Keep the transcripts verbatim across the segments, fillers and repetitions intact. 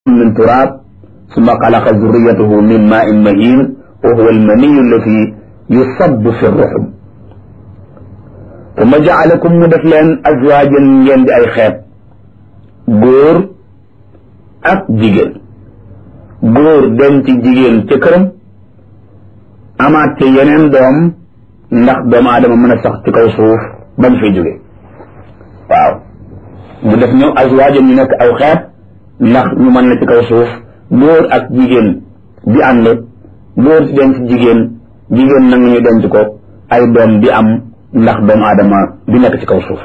min turab summa xalaqa zurriyatahu min ma'in mahin wa huwa al-maniyyu allati yusabbu fi ar-ruhum summa ja'alakum mu def leen azwaajan ngeen di ay xeet góor ak jigéen góor denc jigéen ca këram amaat ca yeneen doom ndax doomu aadama mën a sax ci kaw suuf bañ fay jóge waaw mu def ñëw azwaajan ñu nekk aw xeet ndax ñu mën la ci kaw suuf góor ak jigéen di ànd góor di denc jigéen jigéen nag ñu denc ko ay doom di am ndax doomu aadama di nekk ci kaw suuf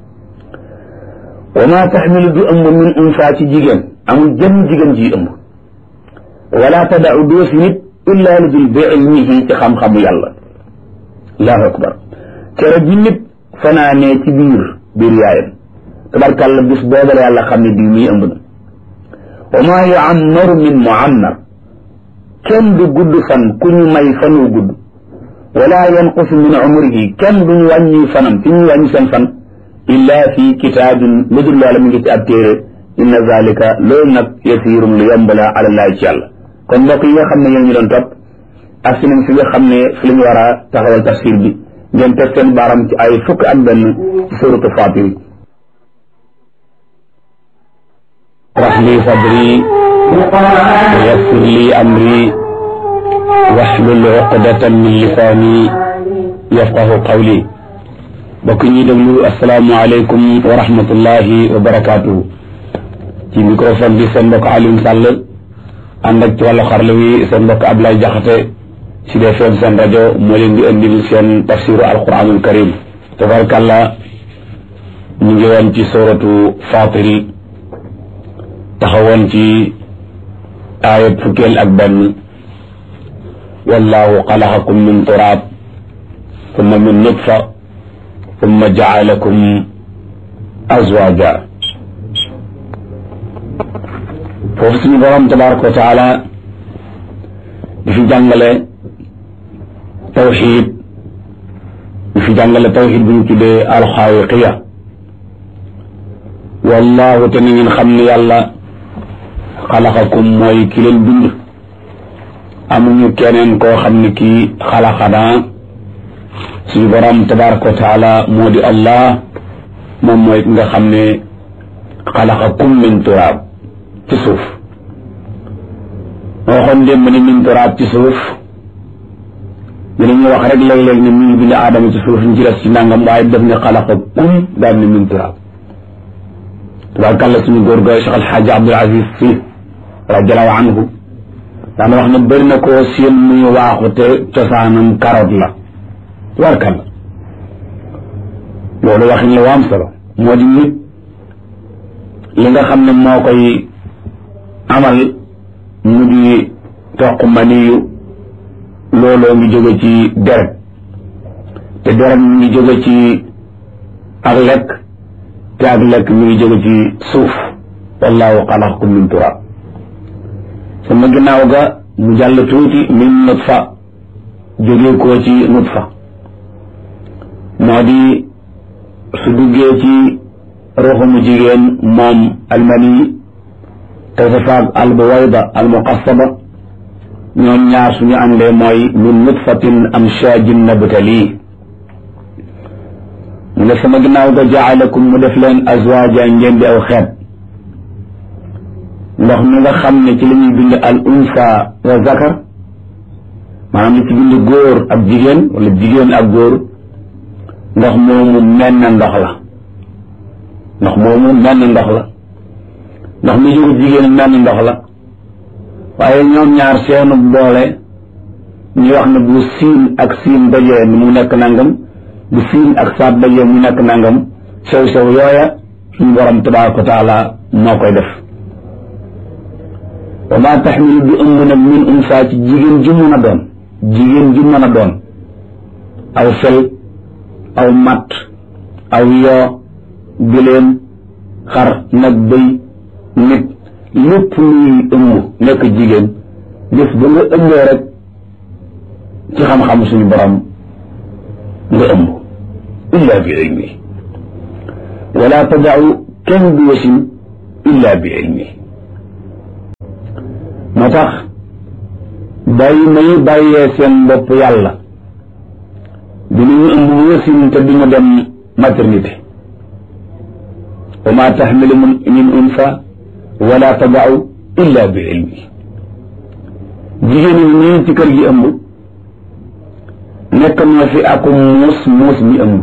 wa ma taxmilu du ëmb min unsa ci jigéen amul jëmm jigéen ji ëmb wala tada'u doosi nit illa li dul bi ilmihi ci xam-xamu yàlla allahu akbar kere ji nit fanaanee ci biir biir yaayam tabarkàlla bis boobale yàlla xam ne diw mii ëmb na wa ma yu'ammaru min mu'ammar kenn du gudd fan ku ñu may fan wu gudd wala yanqusu min umrihi kenn duñu wàññi fanam ci ñu wàññi seen fan illa fi kitaabin lu dul loola mi ngi ci ab téere inna zalika loolu nag yasirum lu yomb la ala llahi ci yàlla kon mbokk yi nga xam ne yéen ñu doon topp ak si nañ fi nga xam ne fi la ñu war a taxawal tafsir bi ngeen teg seen baaram ci ay fukk ak benn ci suratu Fatir rah li sadri wa yassir li amri wahlul uqdatan min lisaani yafqahu qawli mbokk ñi déglu assalaamu aleykum wa rahmatullahi wa barakaatuhu ci microphone bi seen mbokk Alioune Sall ànd ak ci wàllu xarala wi seen mbokk Ablaye Jaxate ci Sud F M seen rajo moo leen di indil seen tafsiru alquranul karim tabarakallah ñu ngi woon ci suratu Fatir taxawoon ci aayat fukkeel ak benn wallahu xalaqakum min turab thumma min nutfa thumma ja'alakum azwaja foofu suñu borom tabaraka wa taala di fi jàngale tawxid di fi jàngale tawxid bu ñu tuddee alxaawiqiya wallahu te ni ngeen xam ne yàlla xalaqakum mooy ki leen bind amuñu keneen koo xam ne kii xalaqanaa suñu borom tabaraka wa taala moo di allah moom mooy ki nga xam ne xalaqakum min turaab ci suuf moo waxoon démb ni min turaab ci suuf dinañu wax rek léeg-léeg ne mi ngi bind aadama ci suuf ñu ci des ci nangam waaye def ne xalaqakum daal ne min turaab tabaarkalla suñu góor ga Cheikh Alxaaji Abdul Aziz Sy radiyallahu anhu daana wax ne bëri na koo seen muy waaxu te cosaanam karoot la tabaarkalla loolu waxin la waam solo moo di nit li nga xam ne moo koy amal mu di toq maniyu looloo ngi jóge ci deret te deret mi ngi jóge ci ak lekk te ak lekk mi ngi jóge ci suuf wallahu xalaqakum min turab sama ginnaaw ga mu jàll tuuti min nutfa jóge koo ci nutfa moo di su duggee ci ruuxumu jigéen moom almani te safaag albuwayda almuqassaba ñoom ñaar suñu àndee mooy min nutfatin amshajin nabtali mu ne sama ginnaaw ga jaalakum mu def leen azwaaja ngeen di aw xeet ndox mi nga xam ne ci la ñuy bind al unsa wa zakar maanaam li ci bind góor ak jigéen wala jigéen ak góor ndox moomu menn ndox la ndox moomu menn ndox la ndox mi jóge jigéen menn ndox la waaye ñoom ñaar seenu boole ñu wax ne bu siin ak siin dajee mu nekk nangam bu siin ak saat dajee mu nekk nangam sew sew yooya suñu borom tabaraka wa taala moo koy def wa ma taxmilu bi ëmb nag min unsa ci jigéen ju mën a doon jigéen ju mën a doon aw fel aw matt aw yoo giléem xar nag bëy nit lépp luy ëmb nekk jigéen def ba nga ëmbee rek ci xam-xam suñu borom nga ëmb illa bi ilmi wala tada'u kenn du wasin illa bi ilmi tax bàyyi may bàyyee seen bopp yàlla dinañu ëmb wasin te duñu dem maternité wa ma taxmilu min unsa wala tadau illa bi ilmi jigéen ñi nii ci kër gi ëmb nekk na fi ak muus muus mi ëmb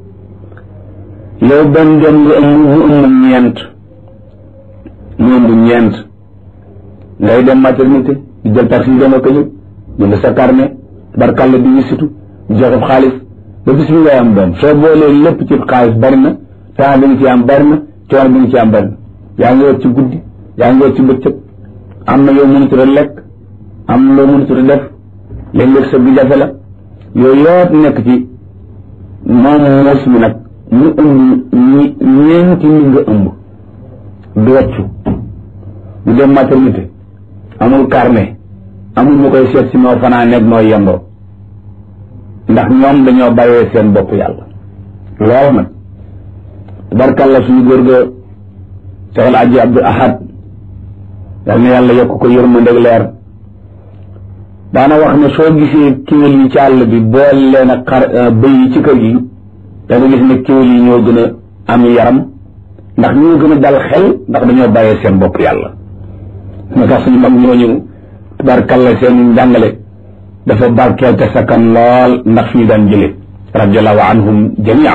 yow benn doom nga ëmb mu ëmb ñeent mu ëmb ñeent ngay dem maternité di jël taxi yi dama ko ñëw jënd sa carnet barkalla di wisitu joxe xaalis ba bis bi ngay am doom soo boolee lépp ci xaalis bari na temps bi nga ci am bari na coono bi nga ci am bari na yaa ngi wër ci guddi yaa ngi wër ci bëccëg am na yow mënut a lekk am na loo mënut a def léeg-léeg sa bi jafe la yooyu yëpp nekk ci moom muus mi nag mu ëmb ñi ñeenti mi nga ëmb du wàccu du dem maternité amul carnet amul mu koy seet si noo fanaa nekk noo yendoo ndax ñoom dañoo bàyyee seen bopp yàlla loolu nag barkalla suñu góor ga Seexul Aji Abdul Ahad yal na yàlla yokk ko yërmande leer daana wax ne soo gisee kéwél yi ci àll bi bool leen ak xar bëy yi ci kër gi da nga gis ne kéwél yi ñoo gën a am yaram ndax ñoo gën a dal xel ndax dañoo bàyyee seen bopp yàlla moo tax suñu mag ñooñu barkalla seen njàngale dafa barkeel te sakkan lool ndax fi ñu daan jële radiallahu anhum jamia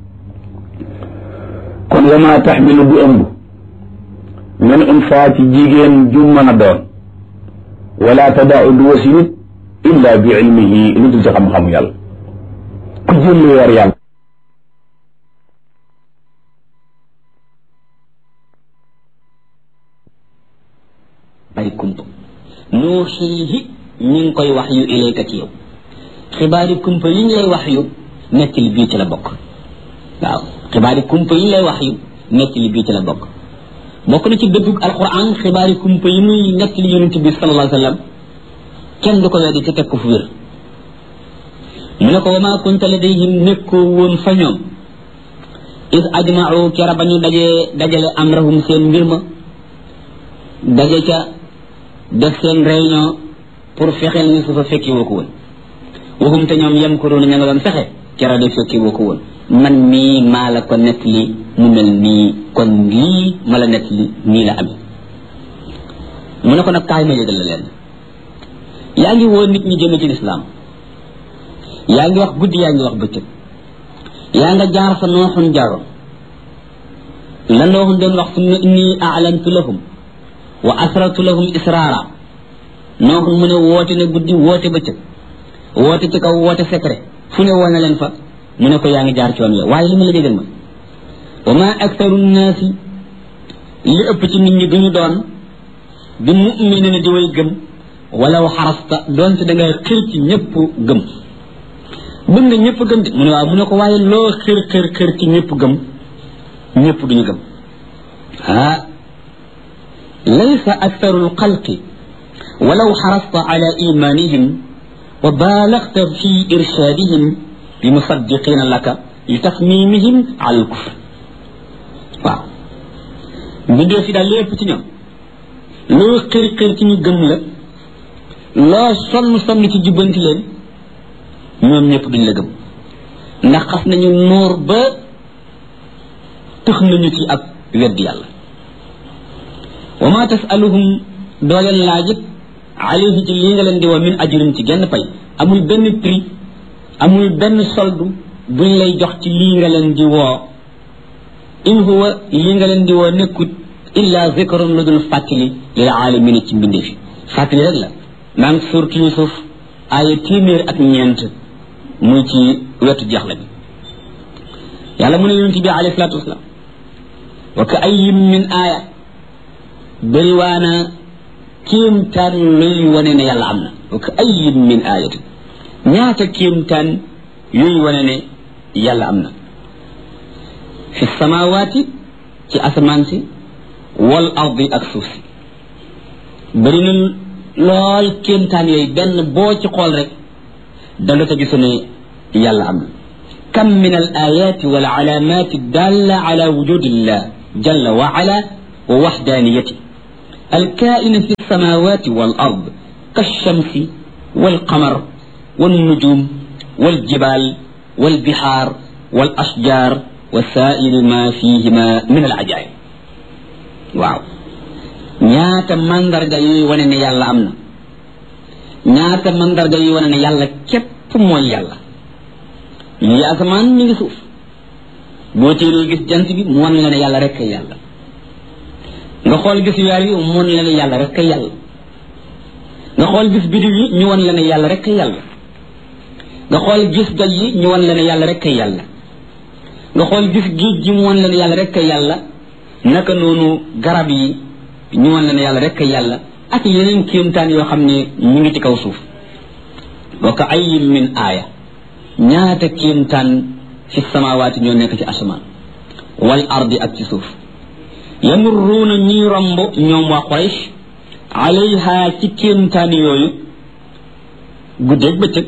kon wa ma taxmilu du ëmb min unsa ci jigéen ju mën a doon wala tadaau du wasi nit illa bi ilmihi lu dul ci xam-xamu yàlla ku jël lu weer yàlla ay kumpa nuuxiihi ñu ngi koy wax yu ilayka ci yow xibaari kumpa yi ñu lay wax yu nekk li bii ci la bokk waaw xibaari kumpa yi ñu lay wax yu nekk li bii ci la bokk bokk na ci dëggug alquran xibaari kumpa yi muy nekk li yonent bi sallallahu alayhi wa sallam kenn du ko weddi te teg ko fu wér mu ne ko wa maa kunta ladayhim nekkoo woon fa ñoom is ajma'u kera ba ñu dajee dajale amrahum seen mbir ma daje ca def seen réunion pour fexeel Yusufa fekki woo ko woon waxum te ñoom yem ko doon ña nga doon fexe kera de fekki woo ko woon man mii maa la ko nett li mu mel nii kon lii ma la nett li nii la amee mu ne ko nag kaay ma yëgal la leen yaa ngi woo nit ñi jëme ci lislaam yaa ngi wax guddi yaa ngi wax bëccëg yaa nga jaar fa nooxun jaaroon la nooxun doon wax summa inni a'lantu lahum wa asrartu lahum israara nooxun mu ne woote ne guddi woote bëccëg woote ci kaw woote secret fu ne woo na leen fa mu ne ko yaa ngi jaar ci yoon wi waaye li ma la déggal ma wa ma aktaru nnaasi li ëpp ci nit ñi duñu doon bi mu'minina di way gëm walaw xarasta doonte da ngay xir ci ñëpp gëm bëgg nga ñëpp gëm de mu ne waaw mu ne ko waaye loo xir xir xir ci ñëpp gëm ñëpp duñu gëm ah laysa aktaru lxalqi walaw xarasta ala imanihim wa baalagta fi irshadihim bi musaddiqina laka li tasmimihim ala alkufr waaw mbindee fi daal lépp ci ñoom loo xir xir ci ñu gëm la loo sonn sonn ci jubbanti leen ñoom ñëpp duñ la gëm ndax xas nañu noor ba tëx nañu ci ak weddi yàlla wa ma tasaluhum doo leen laajit alayhi ci lii nga leen di woo min ajrin ci genn pay amul benn prix amul benn soldu buñ lay jox ci lii nga leen di woo in huwa lii nga leen di woo nekkut illa zikrun lu dul fàttali lil alamina ci mbindee fi fàttali rek la maa ngi suurtu Yusuf aaya téeméer ak ñeent muy ci wetu jeexla bi yàlla mu ne yonent bi alayhi salaatu wasalaam wa ka ayyin min aaya bëriwaana kéemtaan luy wane ne yàlla am na wa ka ayyin min aayatin ñaata kéemtaan yuy wane ne yàlla am na fi samawaati ci asamaan si wal ardi ak suuf si bëri na lool kéemtaan yooyu benn boo ci xool rek danga ko gisu ne yàlla am na kam min al ayati wal alamati dalla ala wujudillah jalla wa ala wa waxdaniyati alkaa'ina fi samawati wal ard kashamsi wal qamar wal nujum wal jibal wal bihar wal ashjar wa saa'iri ma fihima min al ajaib waaw ñaata mandarga yi wane ne yàlla am na ñaata mandarga yi wane ne yàlla képp mooy yàlla yi asamaan mi ngi suuf boo téeree gis jant bi mu wan la ne yàlla rek kay yàlla nga xool gis weer yi mu wan la ne yàlla rek kay yàlla nga xool gis bidiw yi ñu wan la ne yàlla rek kay yàlla nga xool gis doj yi ñu wan la ne yàlla rek kay yàlla nga xool gis géej gi mu wan la ne yàlla rek kay yàlla naka noonu garab yi ñu wan la ne yàlla rek kay yàlla ak yeneen kéemtaan yoo xam ne ñu ngi ci kaw suuf wa ka ayyin min aaya ñaata kéemtaan fi samawaati ñoo nekk ci asamaan wal ardi ak ci suuf yamurruuna ñuy romb ñoom waa Quraysh alayha ci kéemtaan yooyu guddeeg bëccëg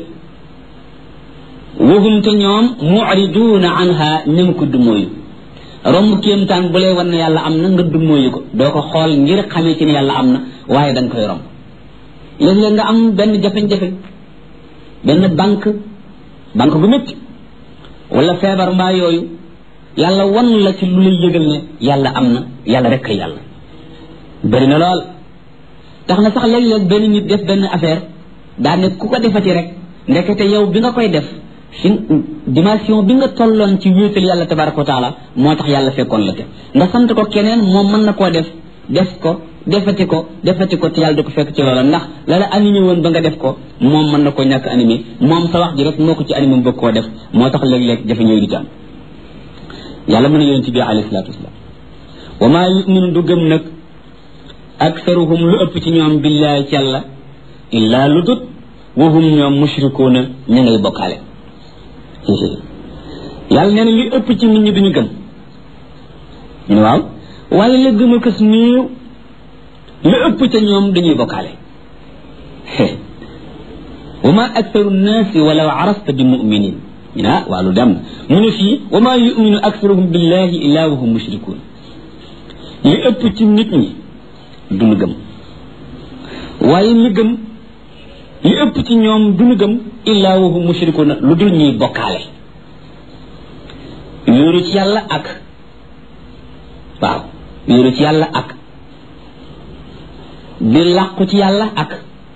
wahum te ñoom mu'riduuna anha ñëm ko dumóoyu romb kéemtaan bu lay wan ne yàlla am na nga dumóoyu ko doo ko xool ngir xamee ci ne yàlla am na waaye da nga koy romb léeg-léeg nga am benn jafe-jafe benn banque banque bu métti wala feebar mbaa yooyu yàlla wan la ci lu lay yëgal ne yàlla am na yàlla rek kay yàlla bëri na lool tax na sax léeg-léeg benn nit def benn affaire daa ne ku ko defati rek ndekete yow bi nga koy def fi dimension bi nga tolloon ci wéetal yàlla tabaraka wa taala moo tax yàlla fekkoon la te nga sant ko keneen moom mën na koo def def ko defati ko defati ko te yàlla da ko fekk ci loola ndax la la animé woon ba nga def ko moom mën na koo ñàkk animé moom sa wax ji rek moo ko ci animé mu bëgg koo def moo tax léeg-léeg jafe ñooy di am yàlla mën a yonent bi alayhi salaatu wasalaam wa maa yuminu du gëm nag aksaruhum lu ëpp ci ñoom billaahi ci yàlla illaa lu dut wahum ñoom mushrikuuna ñu ngay bokkaale yàlla nee na li ëpp ci nit ñi duñu gëm ñu ne waaw waaye la gëm a kës néew li ëpp ca ñoom dañuy bokkaale wa ma aktaru nnaasi walaw arasta bi muminin ñu ne ah waa lu dem na mu ne fii wa ma yuminu aktaruhum billahi illa wahum mushrikuun li ëpp ci nit ñi duñu gëm waaye li gëm li ëpp ci ñoom duñu gëm illa wahum mushrikuuna lu dul ñuy bokkaale wéeru ci yàlla ak waaw wéeru ci yàlla ak di làqu ci yàlla ak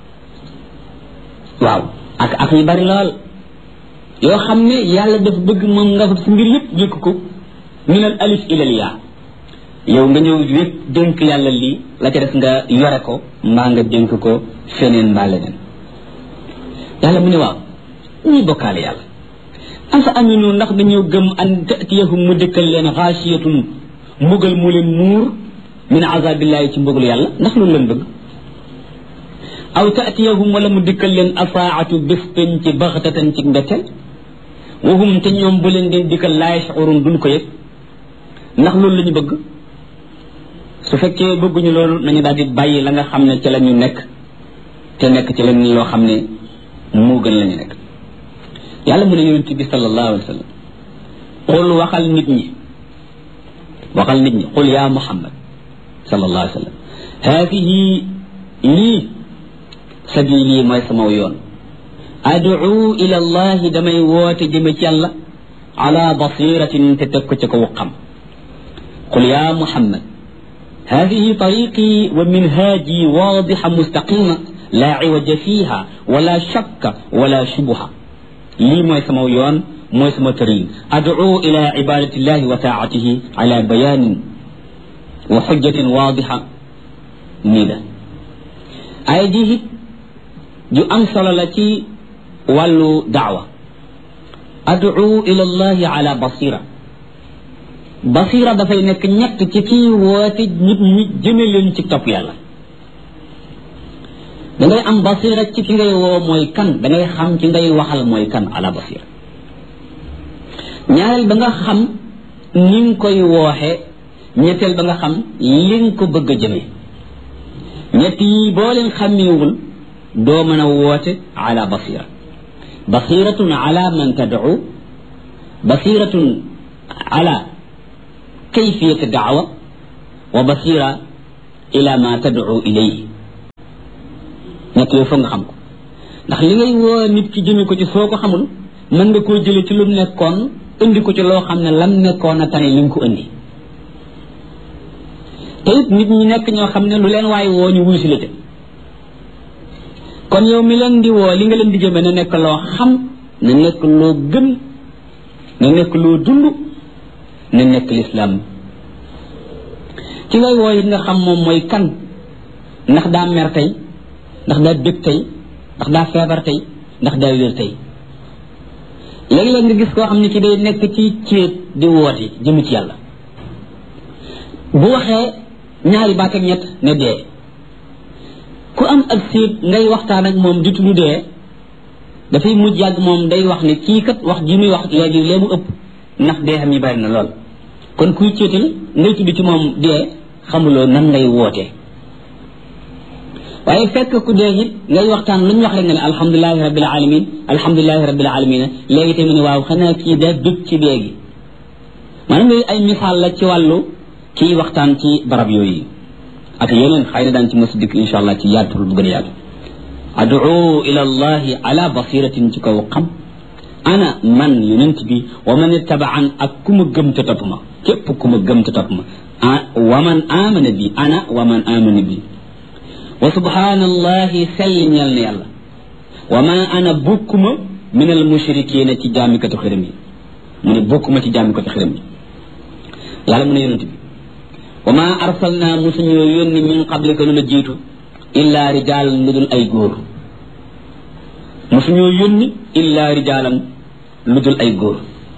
waaw ak ak yu bari lool yoo xam ne yàlla daf bëgg moom nga fa si mbir yëpp yëkk ko min al alif ila al yaa yow nga ñëw wépp dénk yàlla lii la ca def nga yore ko mbaa nga dénk ko feneen mbaa leneen yàlla mu ne waaw ñuy bokkaale yàlla afa aminu ndax dañoo gëm an tatiyahum mu dëkkal leen xaasiyatun mbugal mu leen muur min azabillahi ci mbugalu yàlla ndax loolu leen bëgg aw tatiyahum wala mu dëkkal leen asaatu bés peñ ci baxtatan ci mbetteel wahum te ñoom bu leen den dikkal laa yashurun duñ ko yëg ndax loolu la ñu bëgg su fekkee bëgguñu loolu nañu daal di bàyyi la nga xam ne ci la ñu nekk te nekk ci leen loo xam ne moo gën la ñu nekk yàlla mu ne yonent bi sallallahu alayhi wa sallam qul waxal nit ñi waxal nit ñi qul yaa muhammad sallallahu alayhi wa sallam haadihi lii sabili mooy sama yoon ad'u ila allahi damay woote jëme ci yàlla ala basiratin te teg ko ci kaw xam qul yaa muhammad هذه طريقي ومنهاجي واضحة مستقيمة لا عوج فيها ولا شك ولا شبهة لي موي سما يون موي سما ترين أدعو إلى عبادة الله وطاعته على بيان وحجة واضحة نيدا أي دي جو أمثل التي ولو دعوة أدعو إلى الله على بصيرة basira dafay nekk ñett ci kii woote nit ñi jëme leen ci topp yàlla da ngay am basira ci ki ngay woo mooy kan da ngay xam ci ngay waxal mooy kan ala basira ñaareel ba nga xam ni nga koy wooxe ñetteel ba nga xam li nga ko bëgg a jëme ñett yi boo leen xàmmeewul doo mën a woote ala basira basiratun ala man tad'u basiratun ala كيفية الدعوة وبصيرة ila ma tad'u ilayhi ñett yooyu foog nga xam ko ndax li ngay woo nit ki jëme ko ci soo ko xamul mën nga koo jële ci lu mu nekkoon indi ko ci loo xam ne lam nekkoon a tane li nga ko indi te it nit ñi nekk ñoo xam ne lu leen waaye woo ñu wuy si la te kon yow mi leen di woo li nga leen di jëme na nekk loo xam na nekk loo gëm na nekk loo dund na nekk lislaam ci ngay woo it nga xam moom mooy kan ndax daa mer tey ndax daa bëgg tey ndax daa feebar tey ndax daa wér tey léeg-léeg nga gis koo xam ne ci day nekk ci céet di woote jëm ci yàlla bu waxee ñaari baat ak ñett ne dee ku am ak séet ngay waxtaan ak moom di tudd dee dafay mujj yàgg moom day wax ne kii kat wax ji muy wax léegi lee mu ëpp ndax dee xam yi bari na lool kon kuy céetal ngay tudd ci moom dee xamuloo nan ngay wootee waaye fekk ku dee it ngay waxtaan lu ñu wax rek nga ne alhamdulilahi rabbil alamin alhamdulilahi rabbil alamin léegi tamit ne waaw xanaa kii daa dëgg ci dee gi maanaam yooyu ay misaal la ci wàllu kii waxtaan ci barab yooyu ak yeneen xëy na daan ci mos dikk insha allah ci yaatul bu gën a yaatu ad'u ila allahi ala basiratin ci kaw xam ana man yonent bi wa man ittaba'an ak ku ma gëm te topp ma képp ku ma gëm te topp ma wa man amana bi ana wa man amana bi wa subhanallahi selñal na yàlla wa ma ana bokkuma min al mushrikina ci jaamikatu xiram yi mu ne bokkuma ci jaamikatu xiram yi yàlla mu ne yonent bi wa ma arsalna musuñoo yónni min qablika lu la jiitu illa rijaalan lu dul ay góor musuñoo yónni illa rijaalan lu dul ay góor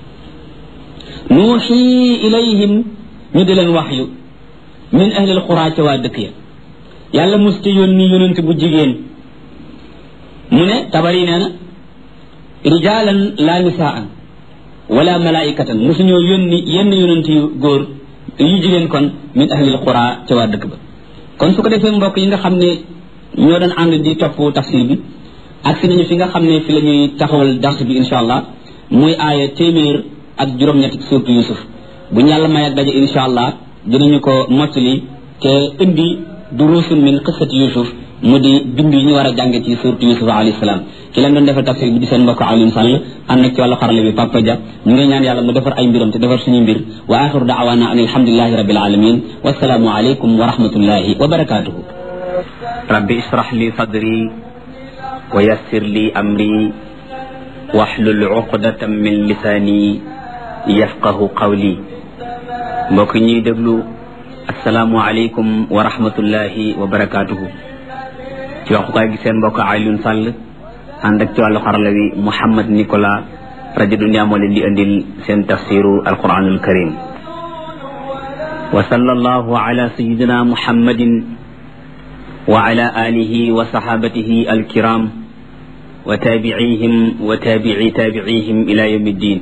nuuxi ilayhim ñu di leen waxyu min ahlil xuraa ca waa dëkk ya yàlla musta yónni yonent bu jigéen mu ne tabari nee na rijaalan laa nisaan wala malaikatan musuñoo yónni yenn yonent yu góor yu jigéen kon min ahlil xuraa ca waa dëkk ba kon su ko defee mbokk yi nga xam ne ñoo doon ànd di topp tafsir bi ak si nañu fi nga xam ne fi la ñuy taxawal dars bi insha allah muy aaya téeméer ak juróom-ñett ci suurtu Yusuf bu ñu yàlla may ak daje insha allah dinañu ko mottali te indi durusun min qissati Yusuf mu di bind yi ñu war a jànge ci suurtu Yusuf alayhi salaam ki leen doon defal tafsir bi di seen mbokk Alioune Sall ànd ak ci wàllu xarale bi Papa Dia ñu ngi ñaan yàlla mu defar ay mbiram te defar suñu mbir wa axiru daawana an alhamdulillahi rabbil alamin wasalaamu alaykum wa rahmatullahi wa barakatuhu rabbi israh li sadri wa yassir li amri wahlul uqdatan min lisani yafqahu qawli mbokk ñuy déglu asalaamu alaykum wa rahmatullahi wa barakatuhu ci waxukaay gi seen mbokk Alioune Sall ànd ak ci wàllu xarala wi Mouhamed Nicolas rajo Dunia moo leen di andil seen tafsiru alquranul karim wa sallallahu ala sayidina muhammadin wa ala alihi wa sahabatihi alkiram wa tabi'ihim wa tabi'i tabi'ihim ila yawmi ddin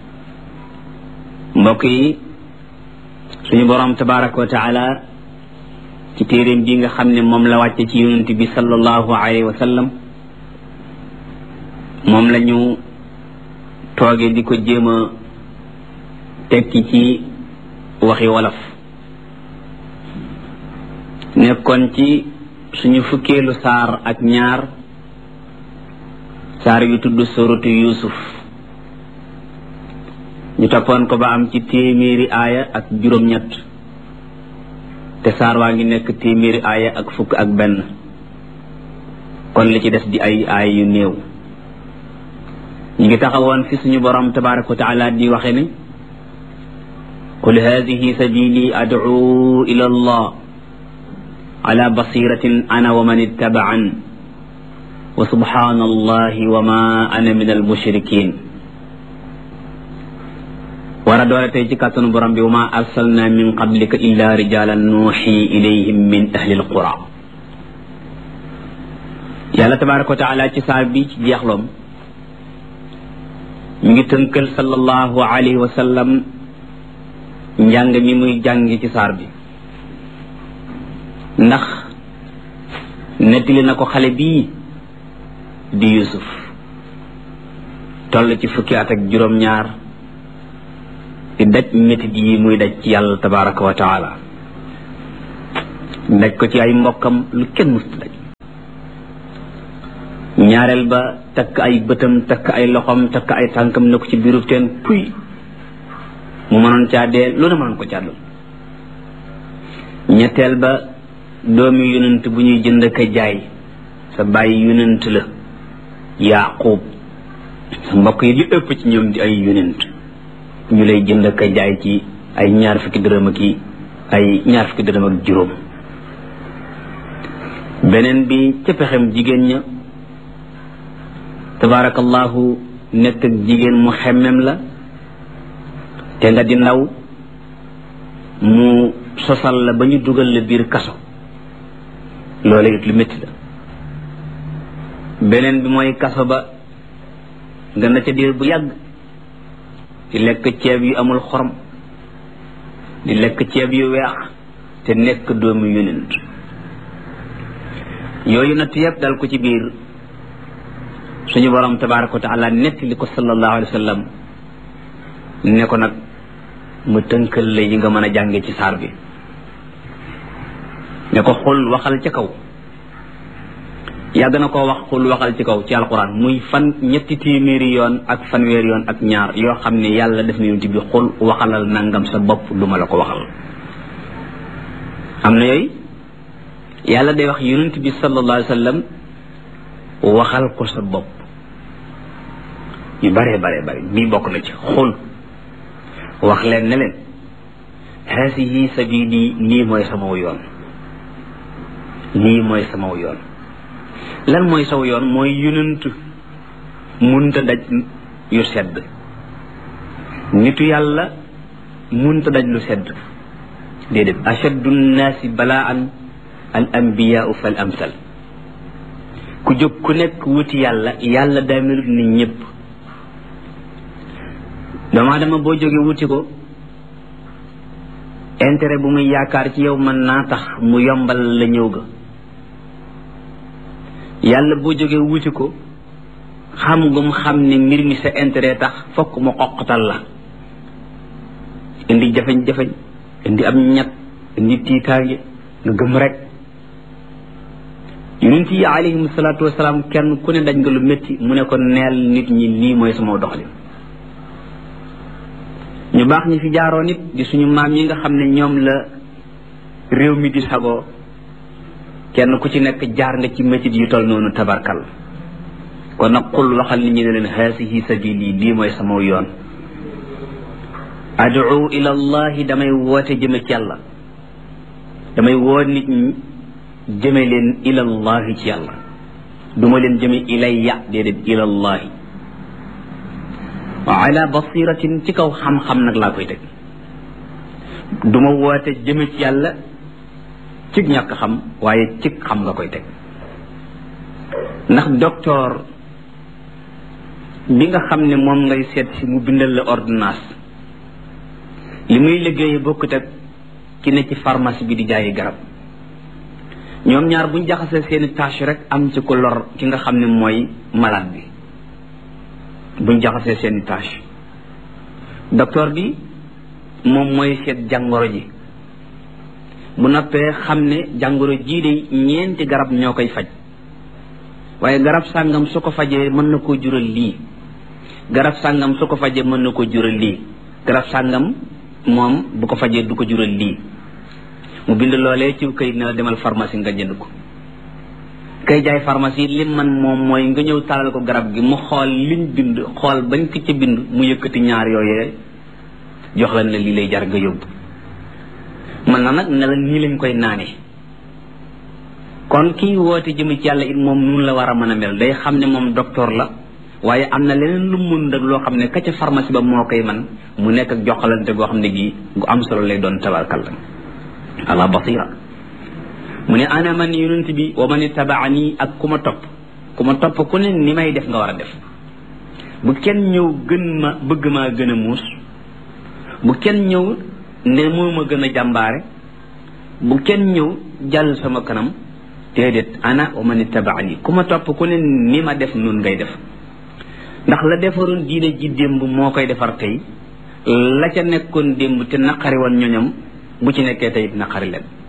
mbokk yi suñu borom tabaraka wa taala ci téeréem bi nga xam ne moom la wàcce ci yonent bi sallallahu alayhi wa sallam moom la ñu tooge di ko jéem a tekki ci waxi wolof nekkoon ci suñu fukkeelu saar ak ñaar saar yu tudd suratu Yusuf ñu toppoon ko ba am ci téeméeri aaya ak juróom-ñett te saar waa ngi nekk téeméeri aaya ak fukk ak benn kon li ci des di ay aaya yu néew ñu ngi taxawoon fi suñu borom tabaraka wa taala di waxe ne qul hadihi sabili ad'u ila allah ala basiratin ana wa man ittaba'an wa subhanallahi wa ma ana min al mushrikin war a doole tey ci kàttanu borom bi wa ma arsalna min qablika illa rijalan nuuxi ilayhim min ahli al qura yàlla tabaraka wa taala ci saar bi ci jeexloom mi ngi tënkal sallallahu alayhi wa sallam njàng mi muy jàngi ci saar bi ndax nettali na ko xale bii di Yusuf toll ci fukki at ak juróom-ñaar di daj métit yi muy daj ci yàlla tabaraka wa taala daj ko ci ay mbokkam lu kenn musta daj ñaareel ba takk ay bëtam takk ay loxom takk ay tànkam ne ko ci biiru teen puy mu mënoon caa dee lu ne mënoon ko càddul ñetteel ba doomi yonent bu ñuy jënd ka jaay sa bàyyi yonent la Yaaqub sa mbokk yi li ëpp ci ñoom di ay yonent ñu lay jënd ka jaay ci ay ñaar fukki dërëm ak ay ñaar fukki dërëm ak juróom beneen bi ca pexem jigéen ña tabarakallahu nekk ak jigéen mu xemmem la te nga di ndaw mu sosal la ba ñu dugal la biir kaso loolu it lu métti la beneen bi mooy kaso ba nga na ca diir bu yàgg di lekk ceeb yu amul xorom di lekk ceeb yu weex te nekk doomu yonent yooyu natt yëpp dal ko ci biir suñu borom tabaraka wa taala netti li ko sallallahu alayhi wa sallam ne ko nag mu tënkal la yi nga mën a jànge ci saar bi ne ko xul waxal ci kaw yàgg na koo wax xul waxal ci kaw ci alquran muy fan ñetti téeméeri yoon ak fanweeri yoon ak ñaar yoo xam ne yàlla def na yonent bi xul waxalal nangam sa bopp lu ma la ko waxal am na yooyu yàlla day wax yonent bi sallallahu alayhi wa sallam waxal ko sa bopp yu bare bare bare bii bokk na ci xul wax leen ne leen haasihi sabili lii mooy sama yoon lii mooy sama yoon lan mooy saw yoon mooy yonent munta daj yu sedd nitu yàlla munta daj lu sedd déedéet ashaddu nnaasi balaan al anbiyaau fal amsal ku jóg ku nekk wuti yàlla yàlla daa melut ni ñëpp doomu dama boo jógee wuti ko intérêt bu muy yaakaar ci yow mën naa tax mu yombal la ñëw ga yàlla boo jógee wuti ko xam gum xam ne mbir mi sa intérêt tax fokk mu xoqatal la indi jafeñ-jafeñ indi am ñett indi tiitaange nga gëm rek yonent yi alayhim salaatu wasalaam kenn ku ne daj nga lu métti mu ne ko neel nit ñi lii mooy sama doxalin ñu baax ñi fi jaaroo nit di suñu maam yi nga xam ne ñoom la réew mi di sagoo kenn ku ci nekk jaar nga ci métit yu tol noonu tabarkal kon nag xul waxal nit ñi ne leen haasihi sabili lii mooy sama yoon ad'u ila allahi damay woote jëme ci yàlla damay woo nit ñi jëme leen ila allahi ci yàlla duma leen jëme ilayya déedéet ila allahi wa ala basiratin ci kaw xam-xam nag laa koy teg duma woote jëme ci yàlla ci ñàkk xam waaye ci xam nga koy teg ndax docteur bi nga xam ne moom ngay seet si mu bindal la ordonnance li muy liggéeye bokkut ak ki ne ci pharmacie bi di jaayi garab ñoom ñaar buñ jaxasee seeni tâche rek am ci ko lor ki nga xam ne mooy malade bi buñ jaxasee seeni tâche docteur bi moom mooy seet jàngoro ji bu noppee xam ne jàngoro jii de ñeenti garab ñoo koy faj waaye garab sàngam su ko fajee mën na koo jural lii garab sàngam su ko fajee mën na koo jural lii garab sàngam moom bu ko fajee du ko jural lii mu bind loolee ci kayit ne la demal pharmacie nga jënd ko kay jaay pharmacie lim man moom mooy nga ñëw talal ko garab gi mu xool liñ bind xool bañ ko ca bind mu yëkkati ñaar yooyee jox la ne lii lay jar nga yóbbu man na nag ne la nii lañ koy naane kon kii woote jëm ci yàlla it moom nun la war a mën a mel day xam ne moom docteur la waaye am na leneen lu mun nag loo xam ne ka ca pharmacie ba moo koy man mu nekk ak joxalante goo xam ne gii gu am solo lay doon tabarkalla ala basira mu ne ana man yonent bi wa man tabaani ak ku ma topp ku ma topp ku ne ni may def nga war a def bu kenn ñëw gën ma bëgg maa gën a muus bu kenn ñëw ne moo ma gën a jàmbaare bu kenn ñëw jàll sama kanam déedéet ana wa man tabaani ku ma topp ku ne ni ma def nun ngay def ndax la defaroon diine ji démb moo koy defar tey la ca nekkoon démb te naqari woon ñoñam bu ci nekkee tey naqari leen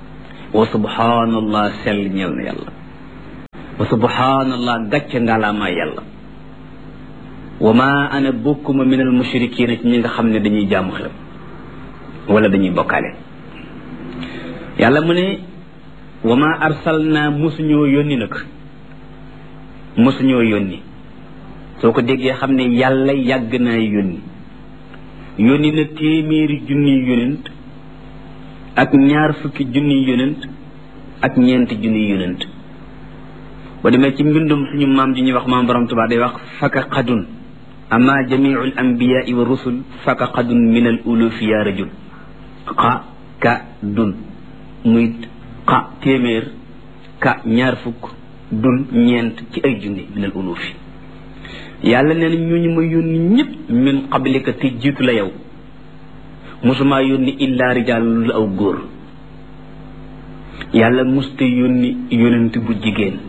wa subhanallah sell ñeel na yàlla wa subhanallah gàcce ngalaama yàlla wa ma ana bokkuma min al mushrikiina ci ñi nga xam ne dañuy jaamu xelam wala dañuy bokkaale yàlla mu ne wa ma arsalna mosuñoo yónni nag mosuñoo yónni soo ko déggee xam ne yàlla yàgg naa yónni yónni na téeméeri junniy yónent ak ñaar fukki junniy yónent ak ñeenti junniy yónent ba demee ci mbindum suñu maam ji ñuy wax maam borom Tuubaa day wax faka xadun ama jamiu al anbiyaai wa rusul faka xadun min al ulufi ya rajul xa ka dun muy xa téeméer ka ñaar fukk dun ñeent ci ay junni min al ulufi yàlla nee na ñooñu ma yónni ñëpp min qablika te jiitu la yow mosuma yónni illa rijaal lu aw góor yàlla musta yónni yónent bu jigéen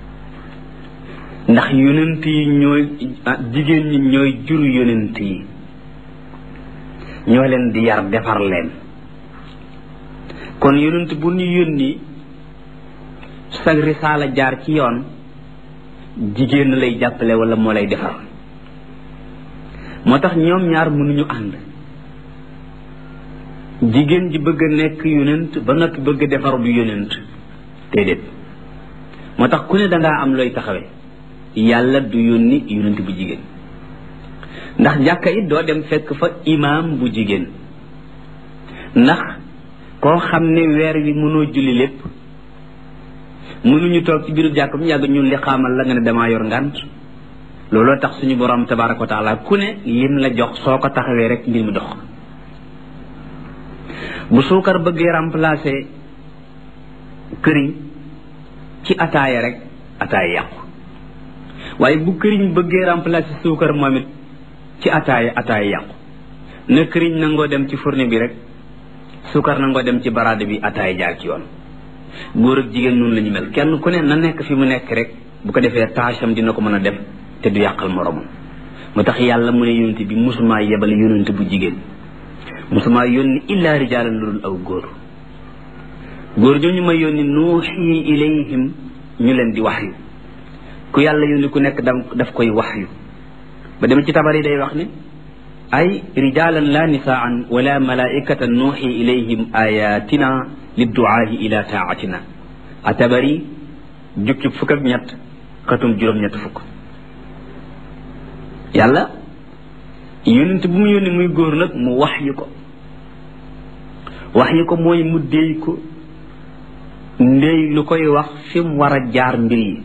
ndax yónent yi ñooy jigéen ñi ñooy juru yónent yi ñoo leen di yar defar leen kon yónent bu ñu yónni sa risaala jaar ci yoon jigéen lay jàppale wala moo lay defar moo tax ñoom ñaar mënuñu ànd jigéen ji bëgg a nekk yonent ba noppi bëgg a defar bu yonent déedéet moo tax ku ne dangaa am looy taxawee yàlla du yónni yonent bu jigéen ndax jàkka it doo dem fekk fa imaam bu jigéen ndax koo xam ne weer wi mënoo julli lépp mënuñu toog ci biiru jàkk bu ñu yàgg ñun li xaamal la nga ne damaa yor ngànt looloo tax suñu borom tabaaraka wa taala ku ne lim la jox soo ko taxawee rek mbir mi dox bu suukar bëggee remplacer këriñ ci ataaya rek ataaya yàqu waaye bu këriñ bëggee remplacer suukar moom it ci ataaya ataaya yàqu na këriñ nangoo dem ci fourne bi rek suukar nangoo dem ci baraade bi ataaya jaar ci yoon góor ak jigéen noonu la ñu mel kenn ku ne na nekk fi mu nekk rek bu ko defee taasam dina ko mën a def te du yàqal moromam moo tax yàlla mu ne yonent bi musumaa yebal yonent bu jigéen musumaa yónni illa rijaalan lu dul aw góor góor ñooñu ma yónni nuuxi ilayhim ñu leen di waxyu ku yàlla yónni ku nekk daf koy waxyu ba dem ci tabar yi day wax ne ay rijaalan la nisaan wala malaikatan nuuxi ilayhim ayatina lidduaahi ila taatina atabari jukki fukk ak ñett xatum juróom-ñett fukk yàlla yónent bu mu yónni muy góor nag mu wax yu ko wax yu ko mooy mu déy ko ndéy lu koy wax fi mu war a jaar mbir yi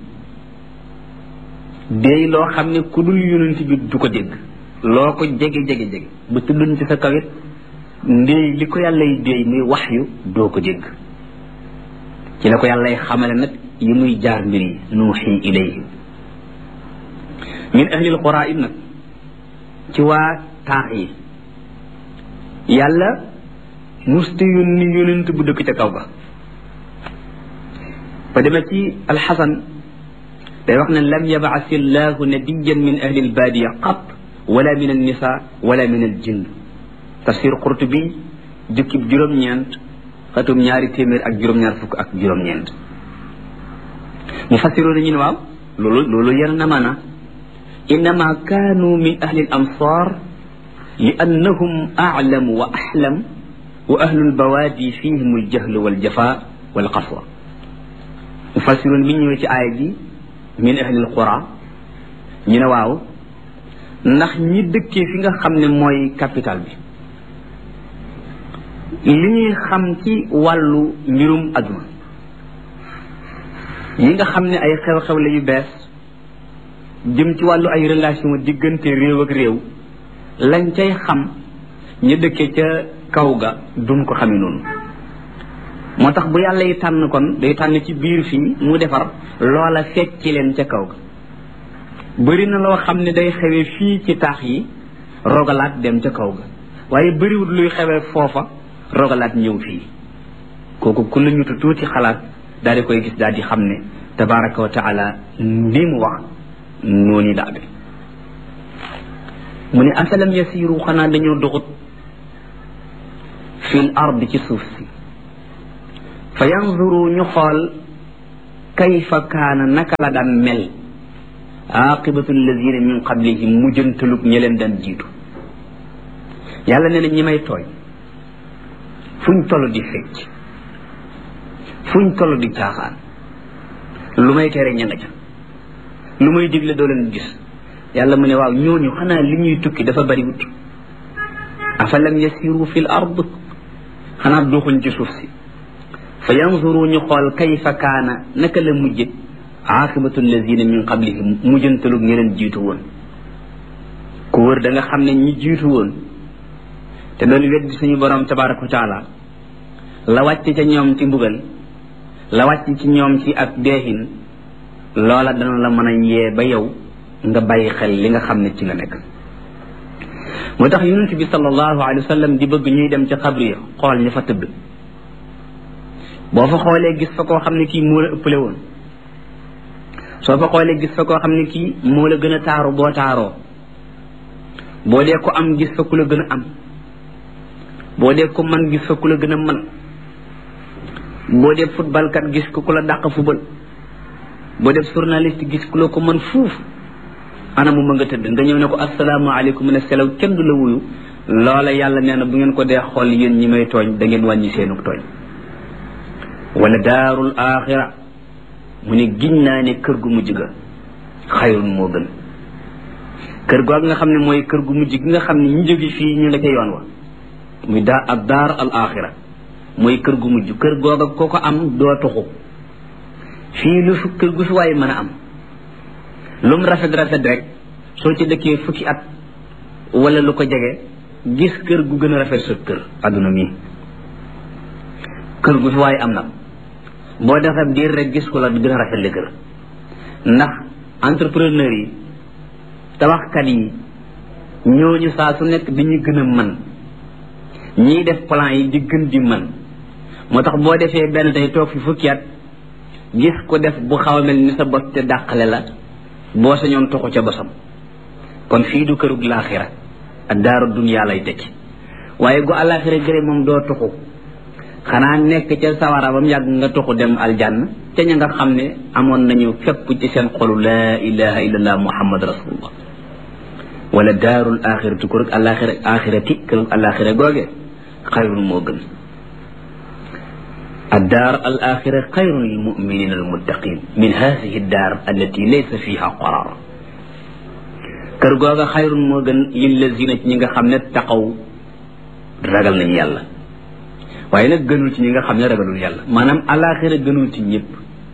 déy loo xam ne ku dul yónent bi du ko dégg loo ko jege jege jege bu tudduñ ci sa kawit ndéy li ko yàllay déy muy wax yu doo ko dégg ci la ko yàllay xamale nag yi muy jaar mbir yi nuuxi ilayhi min ahlil qura it nag ci waa taax yi yàlla musta yónni yónent bu dëkk ca kaw ga ba demee ci alxasan day wax ne lam yabaas illahu nabiyan min ahli albaadiya qat wala min annisa wala min aljinn tafsir qurtubi jukkib juróom-ñeent xatum ñaari téeméer ak juróom-ñaar fukk ak juróom-ñeent mu fassiroo na ñu ne waaw loolu loolu yar na maana innama kaanu min ahli al amsar li annahum a'lamu wa ahlam wa ahlu albawaadi fihim aljahlu waljafa walqaswa mu fassiroon bi ñëwee ci aaya ji min ahli alqura ñu ne waaw ndax ñi dëkkee fi nga xam ne mooy capital bi li ñuy xam ci wàllu mbirum aduna yi nga xam ne ay xew-xew la yu bees jëm ci wàllu ay relation diggante réew ak réew lañ cay xam ñu dëkkee ca kaw ga duñ ko xamee noonu moo tax bu yàlla yi tànn kon day tànn ci biir fii mu defar loola fekk ci leen ca kaw ga bëri na loo xam ne day xewee fii ci taax yi rogalaat dem ca kaw ga waaye bëriwut luy xewee foofa rogalaat ñëw fii kooku ku la ñu tuuti xalaat daal di koy gis daal di xam ne tabaraka wa taala li mu wax noonu la amee mu ne afalam yasiru xanaa dañoo doxut fil ard ci suuf si fa yanzuru ñu xool kayfa kaana naka la daan mel aqibatu alladina min qablihim mujjantalug ñi leen daan jiitu yàlla nee na ñi may tooñ fuñ toll di fecc fuñ toll di caaxaan lu may tere ña nga ca lu may digle doo leen gis yàlla mu ne waaw ñooñu xanaa li ñuy tukki dafa bari wut afalam yasiru fi l ard xanaa doxuñ ci suuf si fa yanzuru ñu xool kayfa kaana naka la mujje aqibatu alladina min qablihim mujjantalug ñi leen jiitu woon ku wër da nga xam ne ñi jiitu woon te doon weddi suñu borom tabaraka wa taala la wàcc ca ñoom ci mbugal la wàcc ci ñoom ci ak deexin loola dana la mën a yee ba yow nga bàyyi xel li nga xam ne ci nga nekk moo tax yonent bi sallallahu alayhi wa sallam di bëgg ñuy dem ca xabri ya xool ña fa tëdd boo fa xoolee gis fa koo xam ne kii moo la ëppale woon soo fa xoolee gis fa koo xam ne kii moo la gën a taaru boo taaroo boo dee ko am gis fa ku la gën a am boo dee ko man gis fa ku la gën a man boo dee football kat gis ko ku la dàq football boo def journaliste gis ku la ko man fuuf ana mu ma nga tëdd nga ñëw ne ko asalaamaaleykum ne selaw kenn du la wuyu loola yàlla nee na bu ngeen ko dee xool yéen ñi may tooñ da ngeen wàññi seenuk tooñ wala daarul axira mu ne giñ naa ne kër gu mujj ga xayrun moo gën kër googu nga xam ne mooy kër gu mujj gi nga xam ne ñu jóge fii ñu nga ca yoon wa muy daa ab daar al axira mooy kër gu mujj kër googa koo ko am doo tuxu fii lu fi kër gu fi waaye mën a am lu mu rafet rafet rek soo ci dëkkee fukki at wala lu ko jege gis kër gu gën a rafet sa kër adduna mi kër gu fi waaye am na boo defee diir rek gis ko la gën a rafet le kër ndax entrepreneur yi tabaxkat yi ñooñu saa su nekk dañuy gën a mën ñiy def plan yi di gën di mën moo tax boo defee benn tey toog fi fukki at gis ko def bu xaw a mel ni sa bos te dàqale la boo sañoon toxu ca bosam kon fii du kërug laaxira ak daaru dunya lay tekki waaye gu àllaaxira gëre moom doo toxu xanaa nekk ca sawara bam yàgg nga toxu dem aljanna ca ña nga xam ne amoon nañu fépp ci seen xolu laa ilaha illallah muhammad rasulullah wala daarul axirati kërug àllaaxira axirati kërug àllaaxira googe xayrun moo gën الدار الآخرة خير للمؤمنين المتقين من هذه الدار التي ليس فيها قرار كرغوغا خير موغن للذين نيغا خامني تقاو ragal nañ yàlla waaye nag gënul ci ñi nga xam ne ragalul yàlla maanaam alaxira gënul ci ñëpp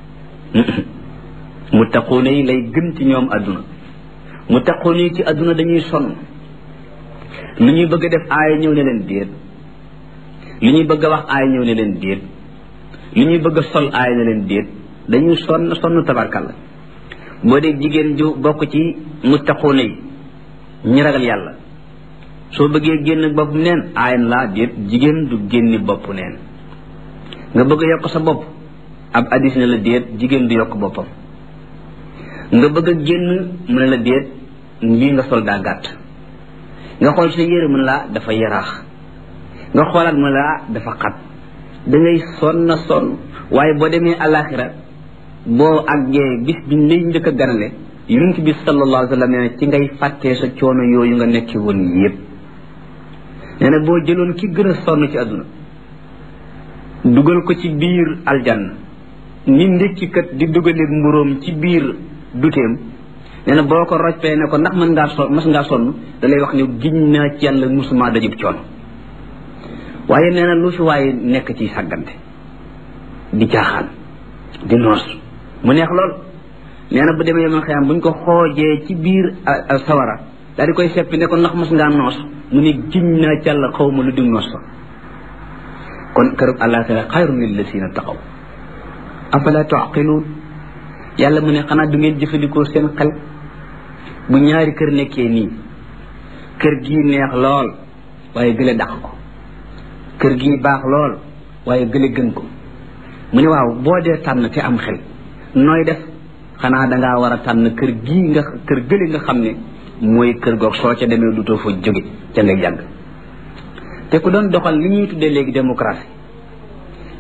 muttaquuna yi lay gën ci ñoom adduna muttaquuna yi ci adduna dañuy sonn lu ñuy bëgg a def aaya ñëw ne leen déet lu ñuy bëgg a wax aaya ñëw ne leen déet li ñuy bëgg a sol aay na leen déet dañuy sonn sonn tabarkalla boo dee jigéen ju bokk ci muttaquuna yi ñi ragal yàlla soo bëggee génn bopp neen aay na laa déet jigéen du génni bopp neen nga bëgg a yokk sa bopp ab addis ne la déet jigéen du yokk boppam nga bëgg a génn mu ne la déet lii nga sol daa gàtt nga xool sa yére mu ne la dafa yaraax nga xoolaat mu ne la dafa xat da ngay sonn sonn waaye boo demee alaxira boo àggee bis biñ lay njëkk a ganale yonent bi sallallahu alayhi wa sallam nee na ci ngay fàttee sa coono yooyu nga nekki woon yëpp nee na boo jëloon ki gën a sonn ci àdduna dugal ko ci biir aljanna ni ndékkikat di dugalee mburóom ci biir duteem nee na boo ko rojpee ne ko ndax mën ngaa sonn mas ngaa sonn da lay wax ne giñ naa ci yàlla musuma dajub coono waaye nee na lu fi waaye nekk ci sàggante di jaaxaan di noos mu neex lool nee na bu demee yomal xiyam buñ ko xoojee ci biir sawara daal di koy seppi ne ko ndax mas ngaa noos mu ne giñ naa ci yàlla xaw ma lu di noos fa kon kërub àllaaxira xayrun lillazina taqaw afala tuaqiluun yàlla mu ne xanaa du ngeen jëfandikoo seen xel bu ñaari kër nekkee nii kër gii neex lool waaye gële dàq ko kër gii baax lool waaye gële gën ko mu ne waaw boo dee tànn te am xel nooy def xanaa dangaa war a tànn kër gii nga kër gële nga xam ne mooy kër goog soo ca demee dutoo fa jóge ca nga yàgg te ku doon doxal li ñuy tuddee léegi démocratie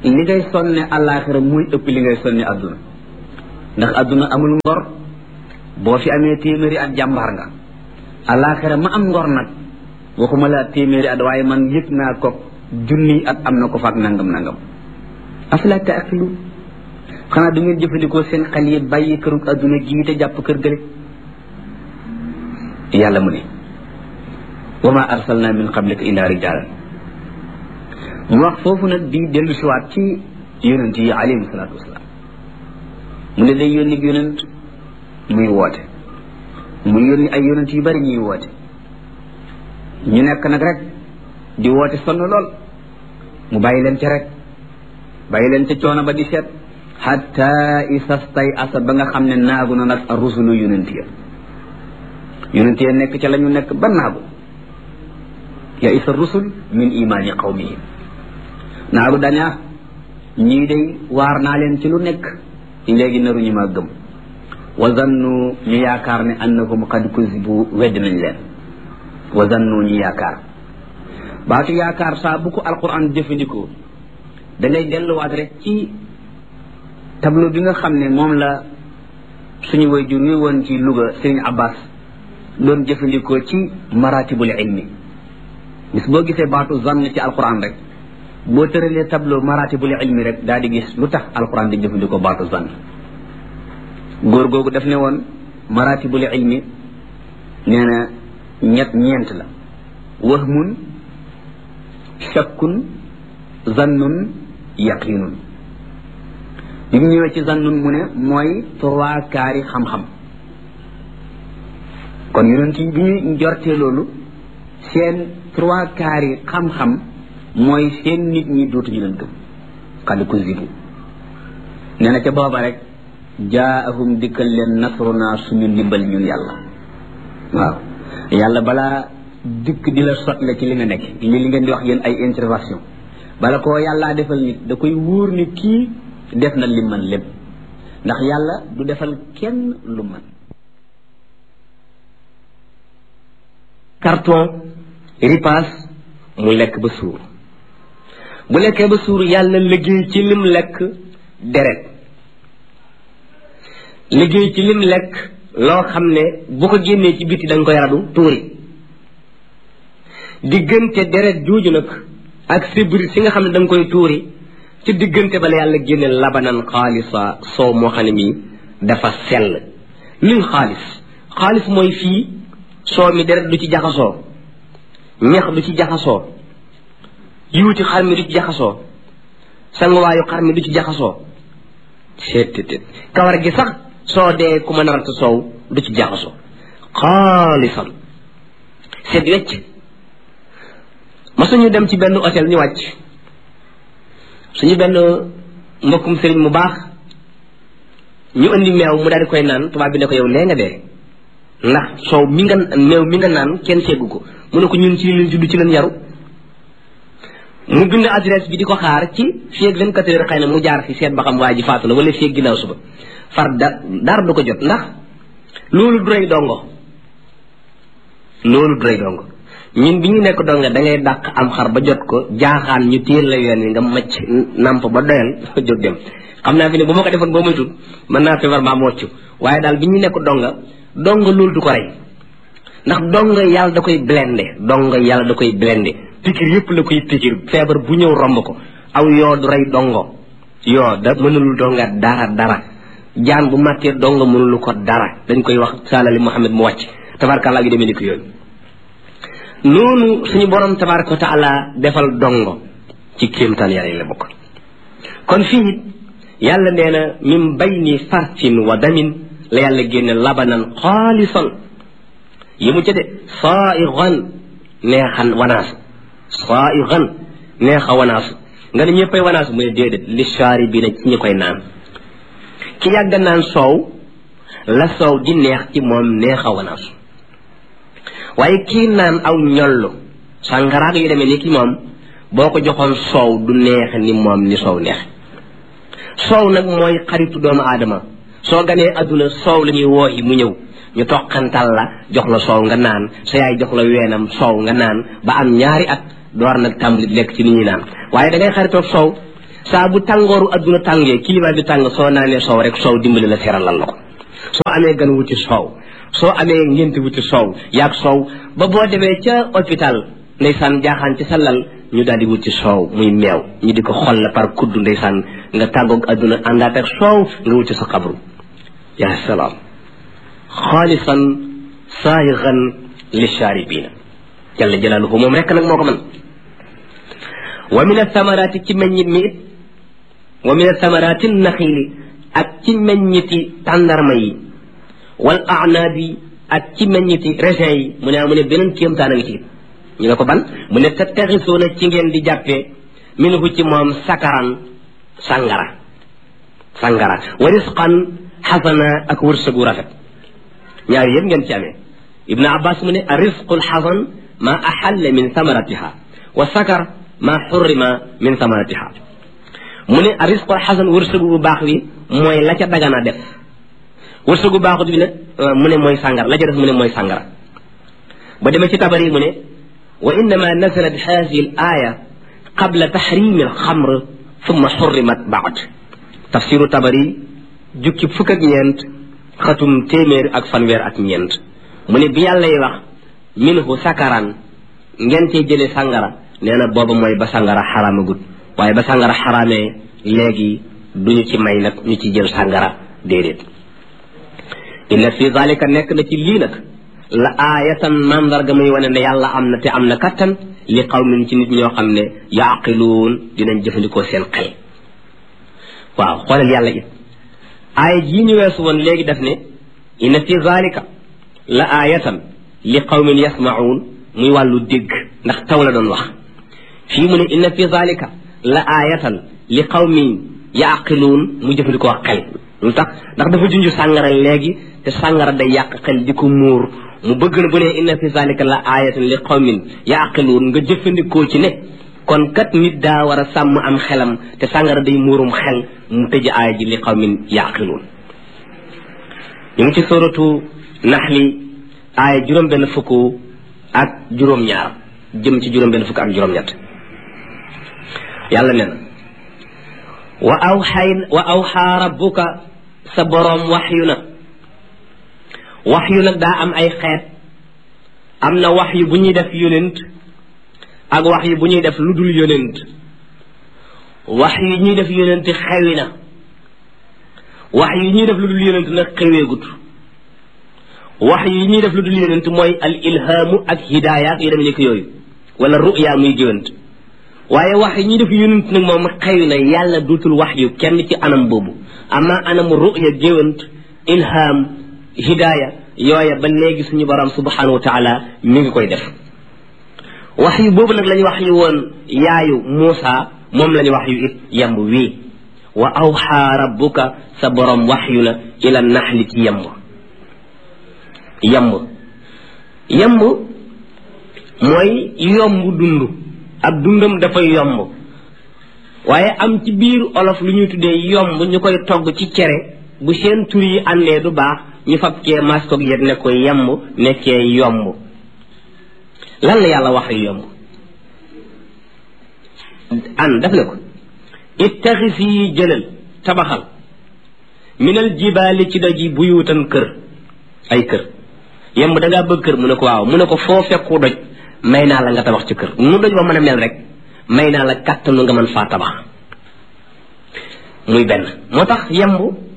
li ngay sonne àllaaxira muy ëpp li ngay sonne adduna ndax adduna amul ngor boo fi amee téeméeri at jàmbaar nga àllaaxira ma am ngor nag waxuma la téeméeri at waaye man yëg naa ko junni at am na ko faak nangam nangam afala taaqilu xanaa du ngeen jëfandikoo seen xel yi bàyyi këru adduna gii te jàpp kër gële yàlla mu ne wa ma arsalna min qablika illa rijalan mu wax foofu nag di dellu siwaat ci yonent yi alayhim salaatu wasalaam mu ne day yónni yonent muy woote muy yónni ay yonent yu bari ñuy woote ñu nekk nag rek di woote sonn lool mu bàyyi leen ci rek bàyyi leen ci coono ba di seet hatta isastay asa ba nga xam ne naagu na nag rusulu yonent ya yonent ya nekk ca la ñu nekk ba naagu ya isa rusul min imaani qawmihim naagu dañaa ñii day waar naa leen ci lu nekk léegi naruñu maa gëm wa zannu ñu yaakaar ne annahum qad kuzibu wedd nañ leen wa zannu ñu yaakaar baatu yaakaar saa bu ko alquran jëfandikoo da ngay delluwaat rek ci tableau bi nga xam ne moom la suñu way jur wi woon ci Louga Sëriñ Abbas doon jëfandikoo ci maratibul ilmi bis boo gisee baatu zann ci alquran rek boo tëralee tableau maratibul ilmi rek daal di gis lu tax alquran di jëfandikoo baatu zann góor googu daf ne woon maratibul ilmi nee na ñett ñeent la wahmun shakkun zannun yaqinun bi mu ñëwee ci zannun mu ne mooy trois kaari xam-xam kon yonent yi bi ñu jortee loolu seen trois kaari xam-xam mooy seen nit ñi dootuñu leen gëm xad kuzibu nee na ca booba rek jaahum dikkal leen nasruna suñu ndimbal ñun yàlla waaw yàlla balaa dikk di la sotle ci li nga nekk li li ngeen di wax yéen ay intervention bala koo yàllaa defal nit da koy wóor ni kii def na li man lépp ndax yàlla du defal kenn lu man carton ripaas mu lekk ba suur bu lekkee ba suur yàlla liggéey ci lim lekk deret liggéey ci lim lekk loo xam ne bu ko génnee ci biti da nga koy radu tuuri diggante deret jooju nag ak sibri si nga xam ne da nga koy tuuri ci diggante bala yàlla génne labanan xaalisa soow moo xam ne mii dafa sell luy xaalis xaalis mooy fii soow mi deret du ci jaxasoo ñeex du ci jaxasoo yuuti xar mi du ci jaxasoo sanguwaayu xar mi du ci jaxasoo seet kawar gi sax soo dee ku ma narata soow du ci jaxasoo xaalisan seet wecc ma suñu dem ci benn hôtel ñu wàcc suñu benn mbokkum sëriñ mu baax ñu indi meew mu daal di koy naan tubaab bi ne ko yow nee nga dee ndax soow mi nga meew mi nga naan kenn seggu ko mu ne ko ñun ci leen judd ci leen yaru mu bind adresse bi di ko xaar ci fii ak vingt-quatre heures xëy na mu jaar fi seet ba xam waa ji faatu na wala fii ak ginnaaw suba far da dara du ko jot ndax loolu du rëy dongo loolu du rëy dongo ñun bi ñu nekk donga da ngay dàq am xar ba jot ko jaaxaan ñu téel la yoon wi nga macc namp ba doyal jóg dem xam naa fi ne bu ma ko defoon boo moytul mën naa feebar maa mocc waaye daal bi ñu nekk donga donga loolu du ko rey ndax donga yàlla da koy blende donga yàlla da koy blende pikir yëpp la koy pikir feebar bu ñëw romb ko aw yoo du rey dongo yoo da mënul donga dara dara jaan bu màttee donga mënulu ko dara dañ koy wax saalali Muhammad mu wàcc tabarkàllaa gi demee ni ko yooyu noonu suñu borom tabaraka wa taala defal dongo ci kéemtaan yàlla yi la bokk kon fii yàlla nee na min bayni farsin wa damin la yàlla génne labanan xaalisan yi mu ca de saaigan neexan wanaasu saaigan neexa wanaasu nga ne ñëppay wanaasu mu ne déedéet li shaari bi na ci ñi koy naan ki yàgga naan soow la soow di neex ci moom neexa wanaasu waaye kii naan aw ñollu sàngaraag yu demee ni ki moom boo ko joxoon soow du neex ni moom ni soow neex soow nag mooy xaritu doomu aadama soo ganee adduna soow la ñuy woo yi mu ñëw ñu toqantal la jox la soow nga naan sa yaay jox la weenam soow nga naan ba am ñaari at door nag tàmbali lekk ci nit ñi naan waaye da ngay xaritoog soow saa bu tàngooru adduna tàngee climat bi tàng soo naanee soow rek soow dimbali la seeralal la ko soo amee gan wuti soow soo amee ngénte wuti soow yaag soow ba boo demee ca hôpital ndeysaan jaaxaan ci sa lal ñu daal di wuti soow muy meew ñu di ko xol la par kuddu ndeysaan nga tàggoog adduna àndaat ak soow nga wuti sa xabru yaa salaam xaalisan saayigan li shaaribiina jalla jalaaluhu moom rek nag moo ko mën wa min athamaraati ci meññit mi it wa min athamaraati naxiili ak ci meññiti tàndarma yi wal aanaabi ak ci meññiti raisin yi mu ne mu ne beneen kéemtaan a ngi ci ñu ne ko ban mu ne tattaxisuuna ci ngeen di jàppee minhu ci moom sakaran sangara sangara wa risqan xasana ak wërsëgu rafet ñaar yëpp ngeen ci amee ibnu abbas mu ne a risqul xasan ma axalla min samaratiha wa sakar ma xurrima min samaratiha mu ne a risqul xasan wërsëgu bu baax wi mooy la ca dagana def wërsëgu baaxut bi ne mu ne mooy sàngara la ca def mu ne mooy sàngara ba demee ci tabari mu ne wa innama nazalat hadihi al aya qabla tahrimi al xamr thumma xurrimat baad tafsiru tabari jukki fukk ak ñeent xatum téeméer ak fanweer ak ñeent mu ne bi yàlla yi wax minhu sakaran ngeen cee jëlee sàngara nee na booba mooy ba sàngara xaraamagut waaye ba sàngara xaraamee léegi duñu ci may nag ñu ci jël sàngara déedéet inna fi zalika nekk na ci lii nag la aayatan mandarga muy wane ne yàlla am na te am na kattan li qawmin ci nit ñoo xam ne yaaqiluun dinañ jëfandikoo seen xel waaw xoolal yàlla it aaya jii ñu weesu woon léegi def ne inna fi zalika la aayatan li qawmin yasmaun muy wàllu dégg ndax taw la doon wax fii mu ne inna fi zalika la aayatan li qawmin yaaqiluun mu jëfandikoo xel lu tax ndax dafa junj sàngara léegi te sàngara day yàq xel di ko muur mu bëgg na bu ne inna fi zalika la aayatan li qawmin yaaqiluun nga jëfandikoo ci ne kon kat nit daa war a sàmm am xelam te sàngara day muurum xel mu tëj aaya ji li qawmin yaaqiluun ñu ngi ci suratu naxli aaya juróom benn fukk ak juróom ñaar jëm ci juróom benn fukk ak juróom ñett yàlla nee na wa awxay wa awxaa rabbuka sa boroom waxyu na waxyu nag daa am ay xeet am na waxyu bu ñuy def yonent ak waxyu bu ñuy def lu dul yonent waxyu yi ñuy def yonent xewi na waxyu yi ñuy def lu dul yonent nag xeweegut waxyu yi ñuy def lu dul yonent mooy al ilhaamu ak hidaaya ak yu dem nekk yooyu wala ruya muy jëwant waaye wax yi ñuy def yonent nag moom xewi na yàlla duutul wax yu kenn ci anam boobu ama anamu ruya jëwant ilham hidaaya yooya ba léegi suñu borom subhanahu wa taala mi ngi koy def wax yu boobu nag lañu wax yu woon yaayu Muusa moom lañu wax yu it yemb wii wa awxaa rabbuka sa borom wax yu na ila naxli ci yemb yemb yemb mooy yomb dund ab dundam dafay yomb waaye am ci biir olof lu ñuy tuddee yomb ñu koy togg ci cere bu seen tur yi àndee du baax ñu fab cee maskoog yet ne ko yemb nekkee yomb lan la yàlla wax yu yomb an daf ne ko ittaxis yi jëlal tabaxal minal jibaali ci doj yi buyuutan kër ay kër yemb da ngaa bëgg kër mu ne ko waaw mu ne ko foo fekku doj may naa la nga tabax ci kër nu doj ba mën a mel rek may naa la kàttanu nga mën faa tabax muy benn moo tax yemb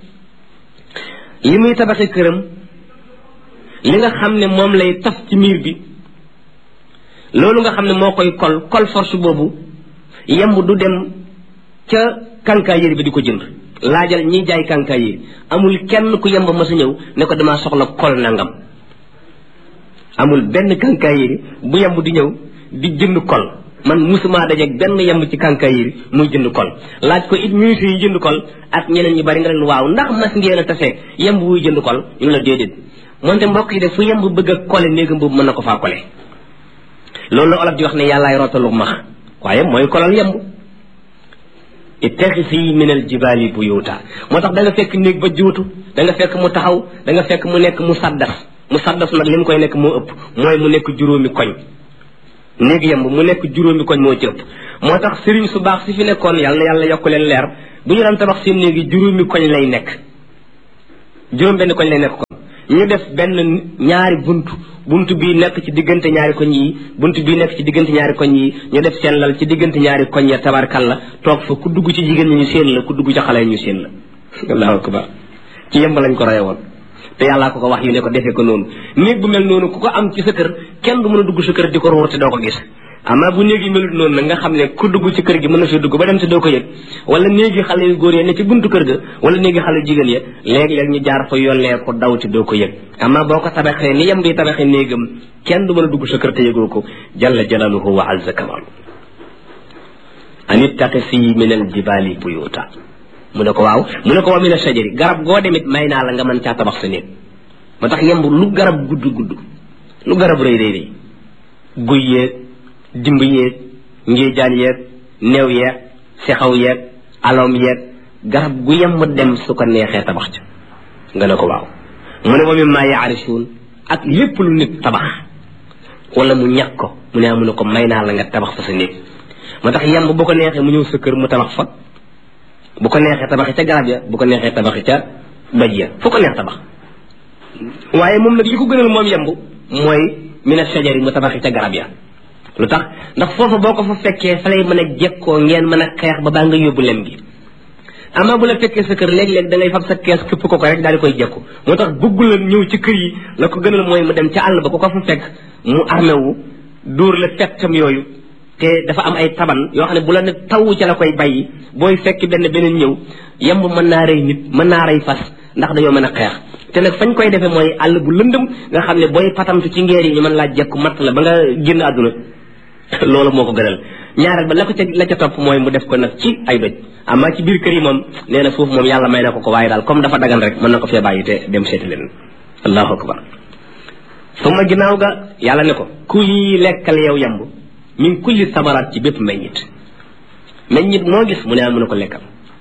li muy tabaxi këram li nga xam ne moom lay taf ci miir bi loolu nga xam ne moo koy kol kol force boobu yemb du dem ca kànkaay yëri bi di ko jënd laajal ñiy jaay kànkaay yëri amul kenn ku yemb mës a ñëw ne ko damaa soxla kol nangam amul benn kànkaay yëri bu yemb di ñëw di jënd kol man musuma dajeeg benn yemb ci kànkaay yëri muy jënd kol laaj ko it ministre yi jënd kol ak ñeneen ñu bari nga leen waaw ndax mas ngeen a tase yemb wuy jënd kol ñu la déedéet moonte mbokk yi def fu yemb bëgg a kole néegam boobu mën na ko faa kole loolu la olof di wax ne yàllaay rootalu max waaye mooy kolal yemb ittaxisi min al jibaali buyuta moo tax da nga fekk néeg ba juutu da nga fekk mu taxaw da nga fekk mu nekk mu saddas mu saddas nag li mu koy nekk moo ëpp mooy mu nekk juróomi koñ néeg yemb mu nekk juróomi koñ moo ci ëpp moo tax sëriñ su baax si fi nekkoon yàlla na yàlla yokk leen leer bu ñu daan tabax seen néegi juróomi koñ lay nekk juróom benn koñ lay nekk kon ñu def benn ñaari buntu buntu bii nekk ci diggante ñaari koñ yi buntu bii nekk ci diggante ñaari koñ yi ñu def seen lal ci diggante ñaari koñ ya tabarkalla toog fa ku dugg ci jigéen ñi ñu seen la ku dugg ci xale yi ñu seen la allahu akbar ci yemb lañ ko reye woon te yàllaa ko ko wax yu ne ko defee ko noonu néeg bu mel noonu ku ko am ci sa kër kenn du mën a dugg sa kër di ko ruur te doo ko gis ama bu néegi melut noonu nag nga xam ne ku dugg ci kër gi mën na fi dugg ba dem te doo ko yëg wala néegi xale yu góor ya ne ci buntu kër ga wala néegi xale yu jigéen ya léeg-léeg ñu jaar fa yollee ko daw te doo ko yëg ama boo ko tabaxee ni yem bi tabaxee néegam kenn du mën a dugg sa kër te yëgoo ko jalla jalaluhu wa azza kamalu an ittaqisi min al jibali buyuta mu ne ko waaw mu ne ko wa min al shajari garab goo demit may naa la nga mën caa tabax sa néeg moo tax yemb lu garab gudd gudd lu garab rëy rëy rëy guy yeeg dimb yeeg ngéejaan yeeg neew yeeg sexaw yeeg alom yeeg garab gu yemb dem su ko neexee tabax ca nga ne ko waaw mu ne wa mimma yaarisuun ak lépp lu nit tabax wala mu ñàkk ko mu ne mu ne ko may naa la nga tabax fa sa néeg moo tax yemb bu ko neexee mu ñëw sa kër mu tabax fa bu ko neexee tabaxi ca garab ya bu ko neexee tabaxi ca doj ya fu ko neex tabax waaye moom nag li ko gënal moom yemb mooy mina shajari mu tabaxi ca garab ya lu tax ndax foofa boo ko fa fekkee fa lay mën a jekkoo ngeen mën a xeex ba baa nga yóbbu lem gi ama bu la fekkee sa kër léeg-léeg da ngay fab sa kees këpp ko ko rek daal di koy jekku moo tax bëggul la ñëw ci kër yi la ko gënal mooy mu dem ca àll ba ku ko fa fekk mu armé wu dóor la fettam yooyu te dafa am ay taban yoo xam ne bu la ne taw ca la koy bàyyi booy fekk benn beneen ñëw yemb mën naa rey nit mën naa rey fas ndax dañoo mën a xeex te nag fañ koy defee mooy àll bu lëndëm nga xam ne booy patamtu ci ngeer yi ñu mën laa jekku matt la ba nga génn àdduna loolu moo ko gënal ñaareel ba la ko ca la ca topp mooy mu def ko nag ci ay doj amaa ci biir kër yi moom nee na foofu moom yàlla may na ko ko waaye daal comme dafa dagan rek mën na ko fee bàyyi te dem seeti leen allahu akbar suma ginnaaw ga yàlla ne ko ku yi lekkal yow yamb min kulli samaraat ci bépp meññit meññit moo gis mu ne mu ne ko lekkal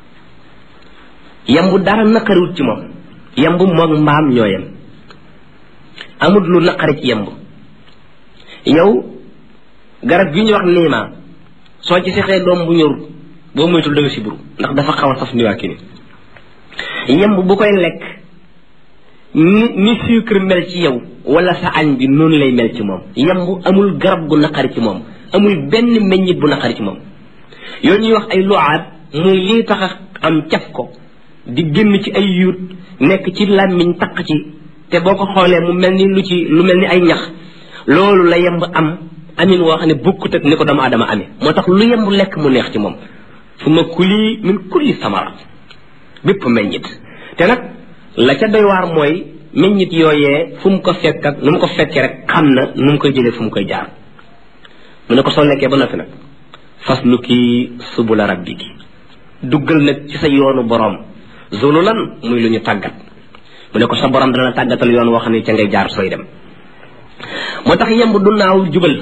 yamb dara naqariwut ci moom yamb moog mbaam ñoo yem amul lu naqari ci yamb yow garab gi ñu wax niima soo ci sexee doom bu ñor boo moytul da nga siburu ndax dafa xaw a saf niwaa ki ni yemb bu koy lekk ni ni sucre mel ci yow wala sa añ bi noonu lay mel ci moom yemb amul garab gu naqari ci moom amul benn meññit bu naqari ci moom yooyu ñuy wax ay luaat muy lii tax a am caf ko di génn ci ay yuut nekk ci làmmiñ taq ci te boo ko xoolee mu mel ni lu ci lu mel ni ay ñax loolu la yemb am amin woo xam ne bokkut ak ni ko doomu adama amee moo tax lu yemb lekk mu neex ci moom fu ma kuli min kulli samara bépp meññit te nag la ca doy waar mooy meññit yooyee fu mu ko fekk ak nu mu ko fekkee rek xam na nu mu koy jëlee fu mu koy jaar mu ne ko soo lekkee ba noppi nag faslu kii subula rabbiki duggal nag ci sa yoonu borom zululan muy lu ñu tàggat mu ne ko sa borom dana la tàggatal yoon woo xam ne ca ngay jaar sooy dem moo tax yemb du naaw jubal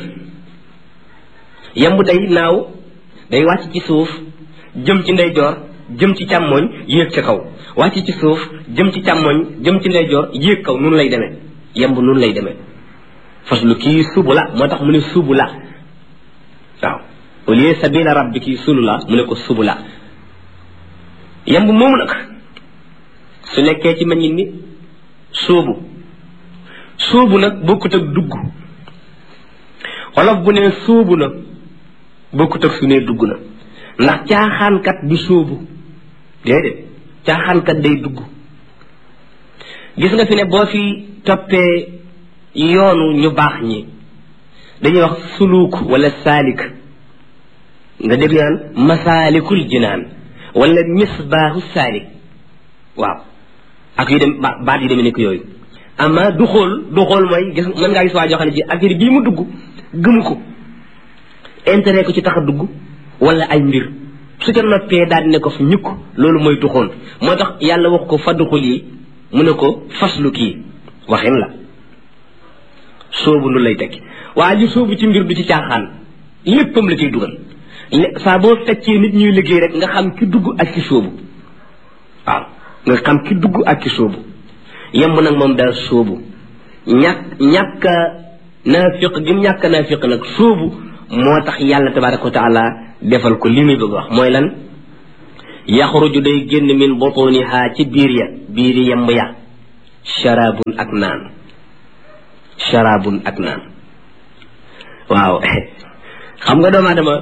yemb day naaw day wàcc ci suuf jëm ci ndeyjoor jëm ci càmmooñ yéeg ca kaw wàcc ci suuf jëm ci càmmooñ jëm ci ndeyjoor yéeg kaw noonu lay demee yemb noonu lay demee faslu kii subu la moo tax mu ne subu la waaw au lieu sabila rabbiki sulu la mu ne ko subu la yemb moomu nag su lekkee ci meññit mi sóobu sóobu nag bokkut ak dugg wolof bu ne sóobu na bokkut ak su ne dugg na ndax caaxaankat du sóobu déedéet caaxaankat day dugg gis nga fi ne boo fi toppee yoonu ñu baax ñi dañuy wax suluuk wala saalik nga dégg naan masaalikul jinaan wala misbaahu saalik waaw ak yu dem baat yi demee nekk yooyu ama du xool du xool mooy gis mën ngaa gis waa joo xam ne ji affaire bii mu dugg gëmu ko intérêt ko ci tax a dugg wala ay mbir su ca noppee daal ne ko fi ñukk loolu mooy du xool moo tax yàlla wax ko fadduxul yi mu ne ko faslu kii waxin la soobu nu lay tekki waaye li soobu ci mbir du ci caaxaan léppam la ciy dugal saa boo fekkee nit ñuy liggéey rek nga xam ki dugg ak ki soobu waaw nga xam ki dugg ak ki soobu yemb nag moom daal soobu ñàkk ñàkk naafiq gi mu ñàkk naafiq nag suubu moo tax yàlla tabaraka wa taala defal ko li muy bëgg wax mooy lan yaxruju day génn min butuniha ci biir ya biiri yemb ya sharabun ak naan sharabun ak naan waaw xam nga doomu aadama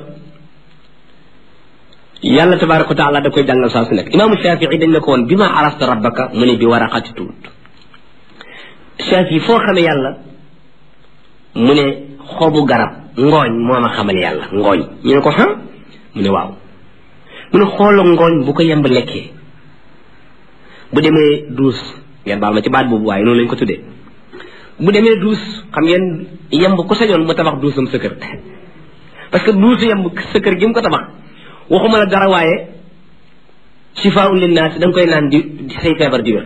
yàlla tabaraka wa taala da koy jàngal saa su nekk imaamu Shafii dañ ne ko woon bi ma arafta rabbaka mu ne bi waraqati tuut Shafii foo xamee yàlla mu ne xobu garab ngooñ moo ma xamal yàlla ngooñ ñu ne ko ha mu ne waaw mu ne xoolu ngooñ bu ko yemb lekkee bu demee duus ngeen baal ma ci baat boobu waaye noonu lañ ko tuddee bu demee duus xam ngeen yemb ku sañoon mu tabax duusam sa kër parce que duusu yemb sa kër gi mu ko tabax waxuma la dara waaye shifaa'un linnaas da nga koy naan di say feebar di wér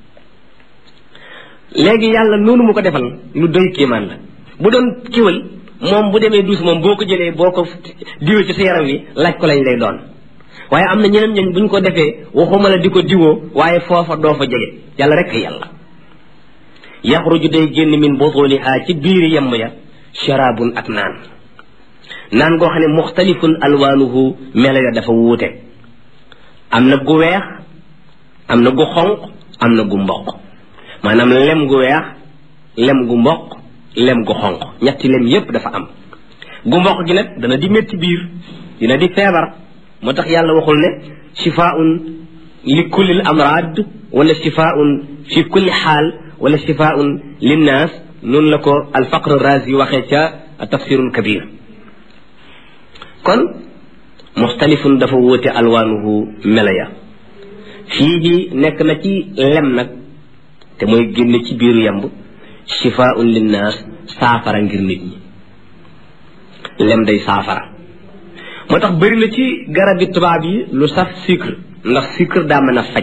léegi yàlla noonu mu ko defal lu doy kéemaan la bu doon kiwal moom bu demee duus moom boo ko jëlee boo ko diwee ci sa yaram wi laaj ko lañ lay doon waaye am na ñeneen ñooñ buñ ko defee waxuma la di ko diwoo waaye foofa doo fa jege yàlla rek yàlla yaxruju day génn min butuniha ci biiri yemb ya sharabun ak naan naan goo xam ne muxtalifun alwaanuhu melo ya dafa wuute am na gu weex am na gu xonq am na gu mboq maanaam lem gu weex lem gu mboq lem gu xonq ñetti lem yépp dafa am gu mboq gi nag dana di métti biir dina di feebar moo tax yàlla waxul ne shifaa'un li kulli amraad wala shifaa'un fi kulli xaal wala shifaa'un linnaas noonu la ko alfaqr razi waxee ca tafsirul kabir kon muxtalifun dafa wóote alwaanuhu melo ya fii nekk na ci lem nag te mooy génn ci biiru yamb shifaa'un linnaas saafara ngir nit ñi lem day saafara moo tax bëri na ci garabi tubaab yi lu saf sucre ndax sucre daa mën a faj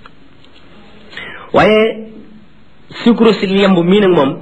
waaye sucre si yamb mii nag moom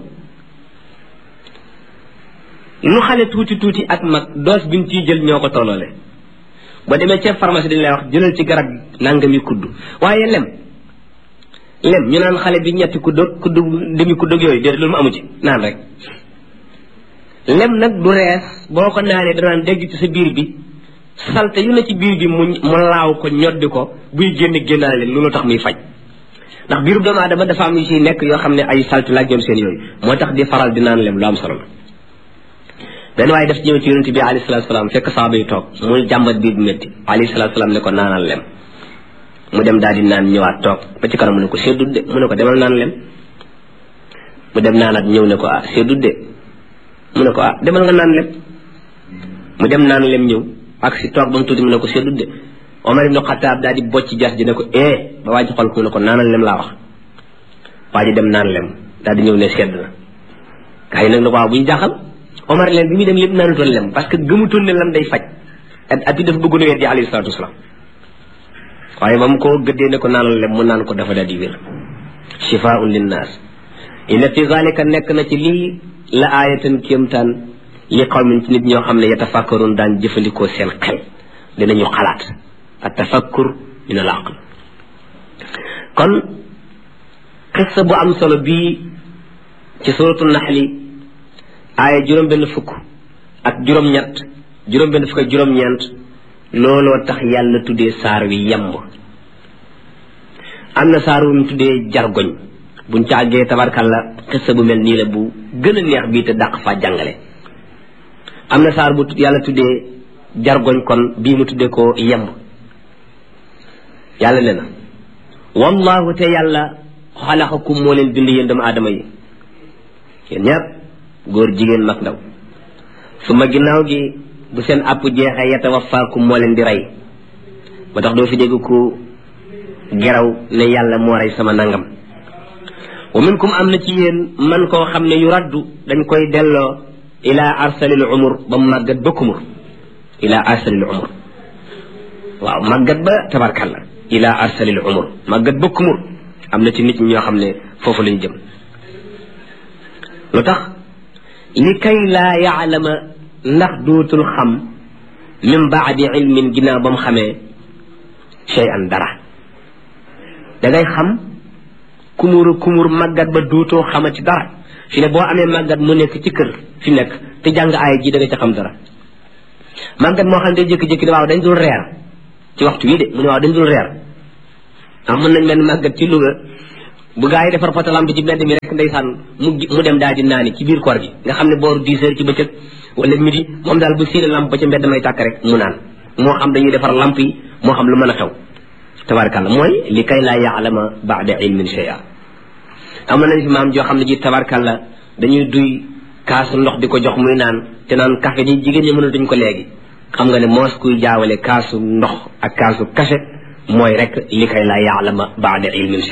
lu xale tuuti tuuti ak mag doos bi ñu ciy jël ñoo ko tolloole boo demee ca pharmacie dañ lay wax jëlal ci garab nangami kudd waaye lem lem ñu naan xale bi ñetti kudd kudd demi kudd ak yooyu déedéet loolu mu amu ci naan rek lem nag du rees boo ko naanee danaan dégg ci sa biir bi salte yu ne ci biir bi mu mu laaw ko ñoddi ko buy génn génnaale loolu tax muy faj ndax biiru doomu aadama dafa am yu ciy nekk yoo xam ne ay salte la ak ñoom seen yooyu moo tax di faral di naan lem lu am solo la benn waaye def ñëw ci yonent bi alayhi salaatu salaam fekk saaba yi toog muy jàmbat biir bu métti alayhi salaatu salaam ne ko naanal lem mu dem daal di naan ñëwaat toog ba ci kanam mu ne ko seddut de mu ne ko demal naan lem mu dem naanaat ñëw ne ko ah seddut de mu ne ko ah demal nga naan lem mu dem naan lem ñëw ak si toog ba mu tuuti mu ne ko seddut de Omar ibn Khattab daal di bocc jas ji ne ko eh ba waa ji xool ko mu ne ko naanal lem laa wax waa ji dem naan lem daal di ñëw ne sedd na gaa yi nag ne ko waaw bu ñu jaaxal Omar leen bi muy dem lépp naanutoon lem parce que gëmutoon ne lem day faj at at yi dafa bëggoon a weddi alayhi salaatu wasalaam waaye ba mu ko gëddee ne ko naanal lem mu naan ko dafa daal di wér shifaa'un linnaas inna fi zalika nekk na ci lii la aayatan kéemtaan li qawmin ci nit ñoo xam ne yatafakkarun daan jëfandikoo seen xel dinañu xalaat at tafakkur min al aql kon xissa bu am solo bii ci suratu naxli aaya juróom benn fukk ak juróom-ñett juróom benn fukk ak juróom-ñeent looloo tax yàlla tuddee saar wi yemb am na saar wu mu tuddee jargoñ buñ ca àggee tabarkalla xissa bu mel nii la bu gën a neex bii te dàq faa jàngale am na saar bu yàlla tuddee jargoñ kon bii mu tuddee ko yemb yàlla ne na wallahu te yàlla xalaxakum moo leen bind yéen doomu aadama yi yéen ñëpp góor jigéen mag ndaw su ma ginnaaw gi bu seen àpp jeexee yatawafaakum moo leen di rey ba tax doo fi dégg ku geraw ne yàlla moo rey sama nangam wa minkum am na ci yéen man koo xam ne yu raddu dañ koy delloo ila arsalil umur ba mu màggat ba kumur ila arsalil umur waaw màggat ba tabarkalla ila arsalil umur màggat ba kumur am na ci nit ñi ñoo xam ne foofu lañ jëm lu tax li kay laa yaalama ndax dootul xam min baadi ilmin ginnaaw ba mu xamee shay'an dara dangay xam kumuru kumur màggat ba dootoo xamati dara fi ne boo amee màggat mu nekk ci kër fi nekk te jàng aaya ji da nga ca xam dara màggat moo xam ne day jékki-jékki ne waaw dañ dul reer ci waxtu wi de mu ne waaw dañ dul reer ah mën nañ benn màggat ci Louga bu gaa yi defar potalam bi ci mbedd mi rek ndeysaan mu mu dem daal di naani ci biir koor gi nga xam ne booru dix heures ci bëccëg wala midi moom daal bu siine lamp ba ca mbedd may tàkk rek mu naan moo xam dañuy defar lamp yi moo xam lu mën a xew tabarkàlla mooy li kay laa yaalama baada ilmin shay'a am nañ fi maam joo xam ne ji tabarkàlla dañuy duy kaasu ndox di ko jox muy naan te naan café ji jigéen ñi mënatuñ ko léegi xam nga ne moos kuy jaawale kaasu ndox ak kaasu café mooy rek li kay laa yaalama baada ilmin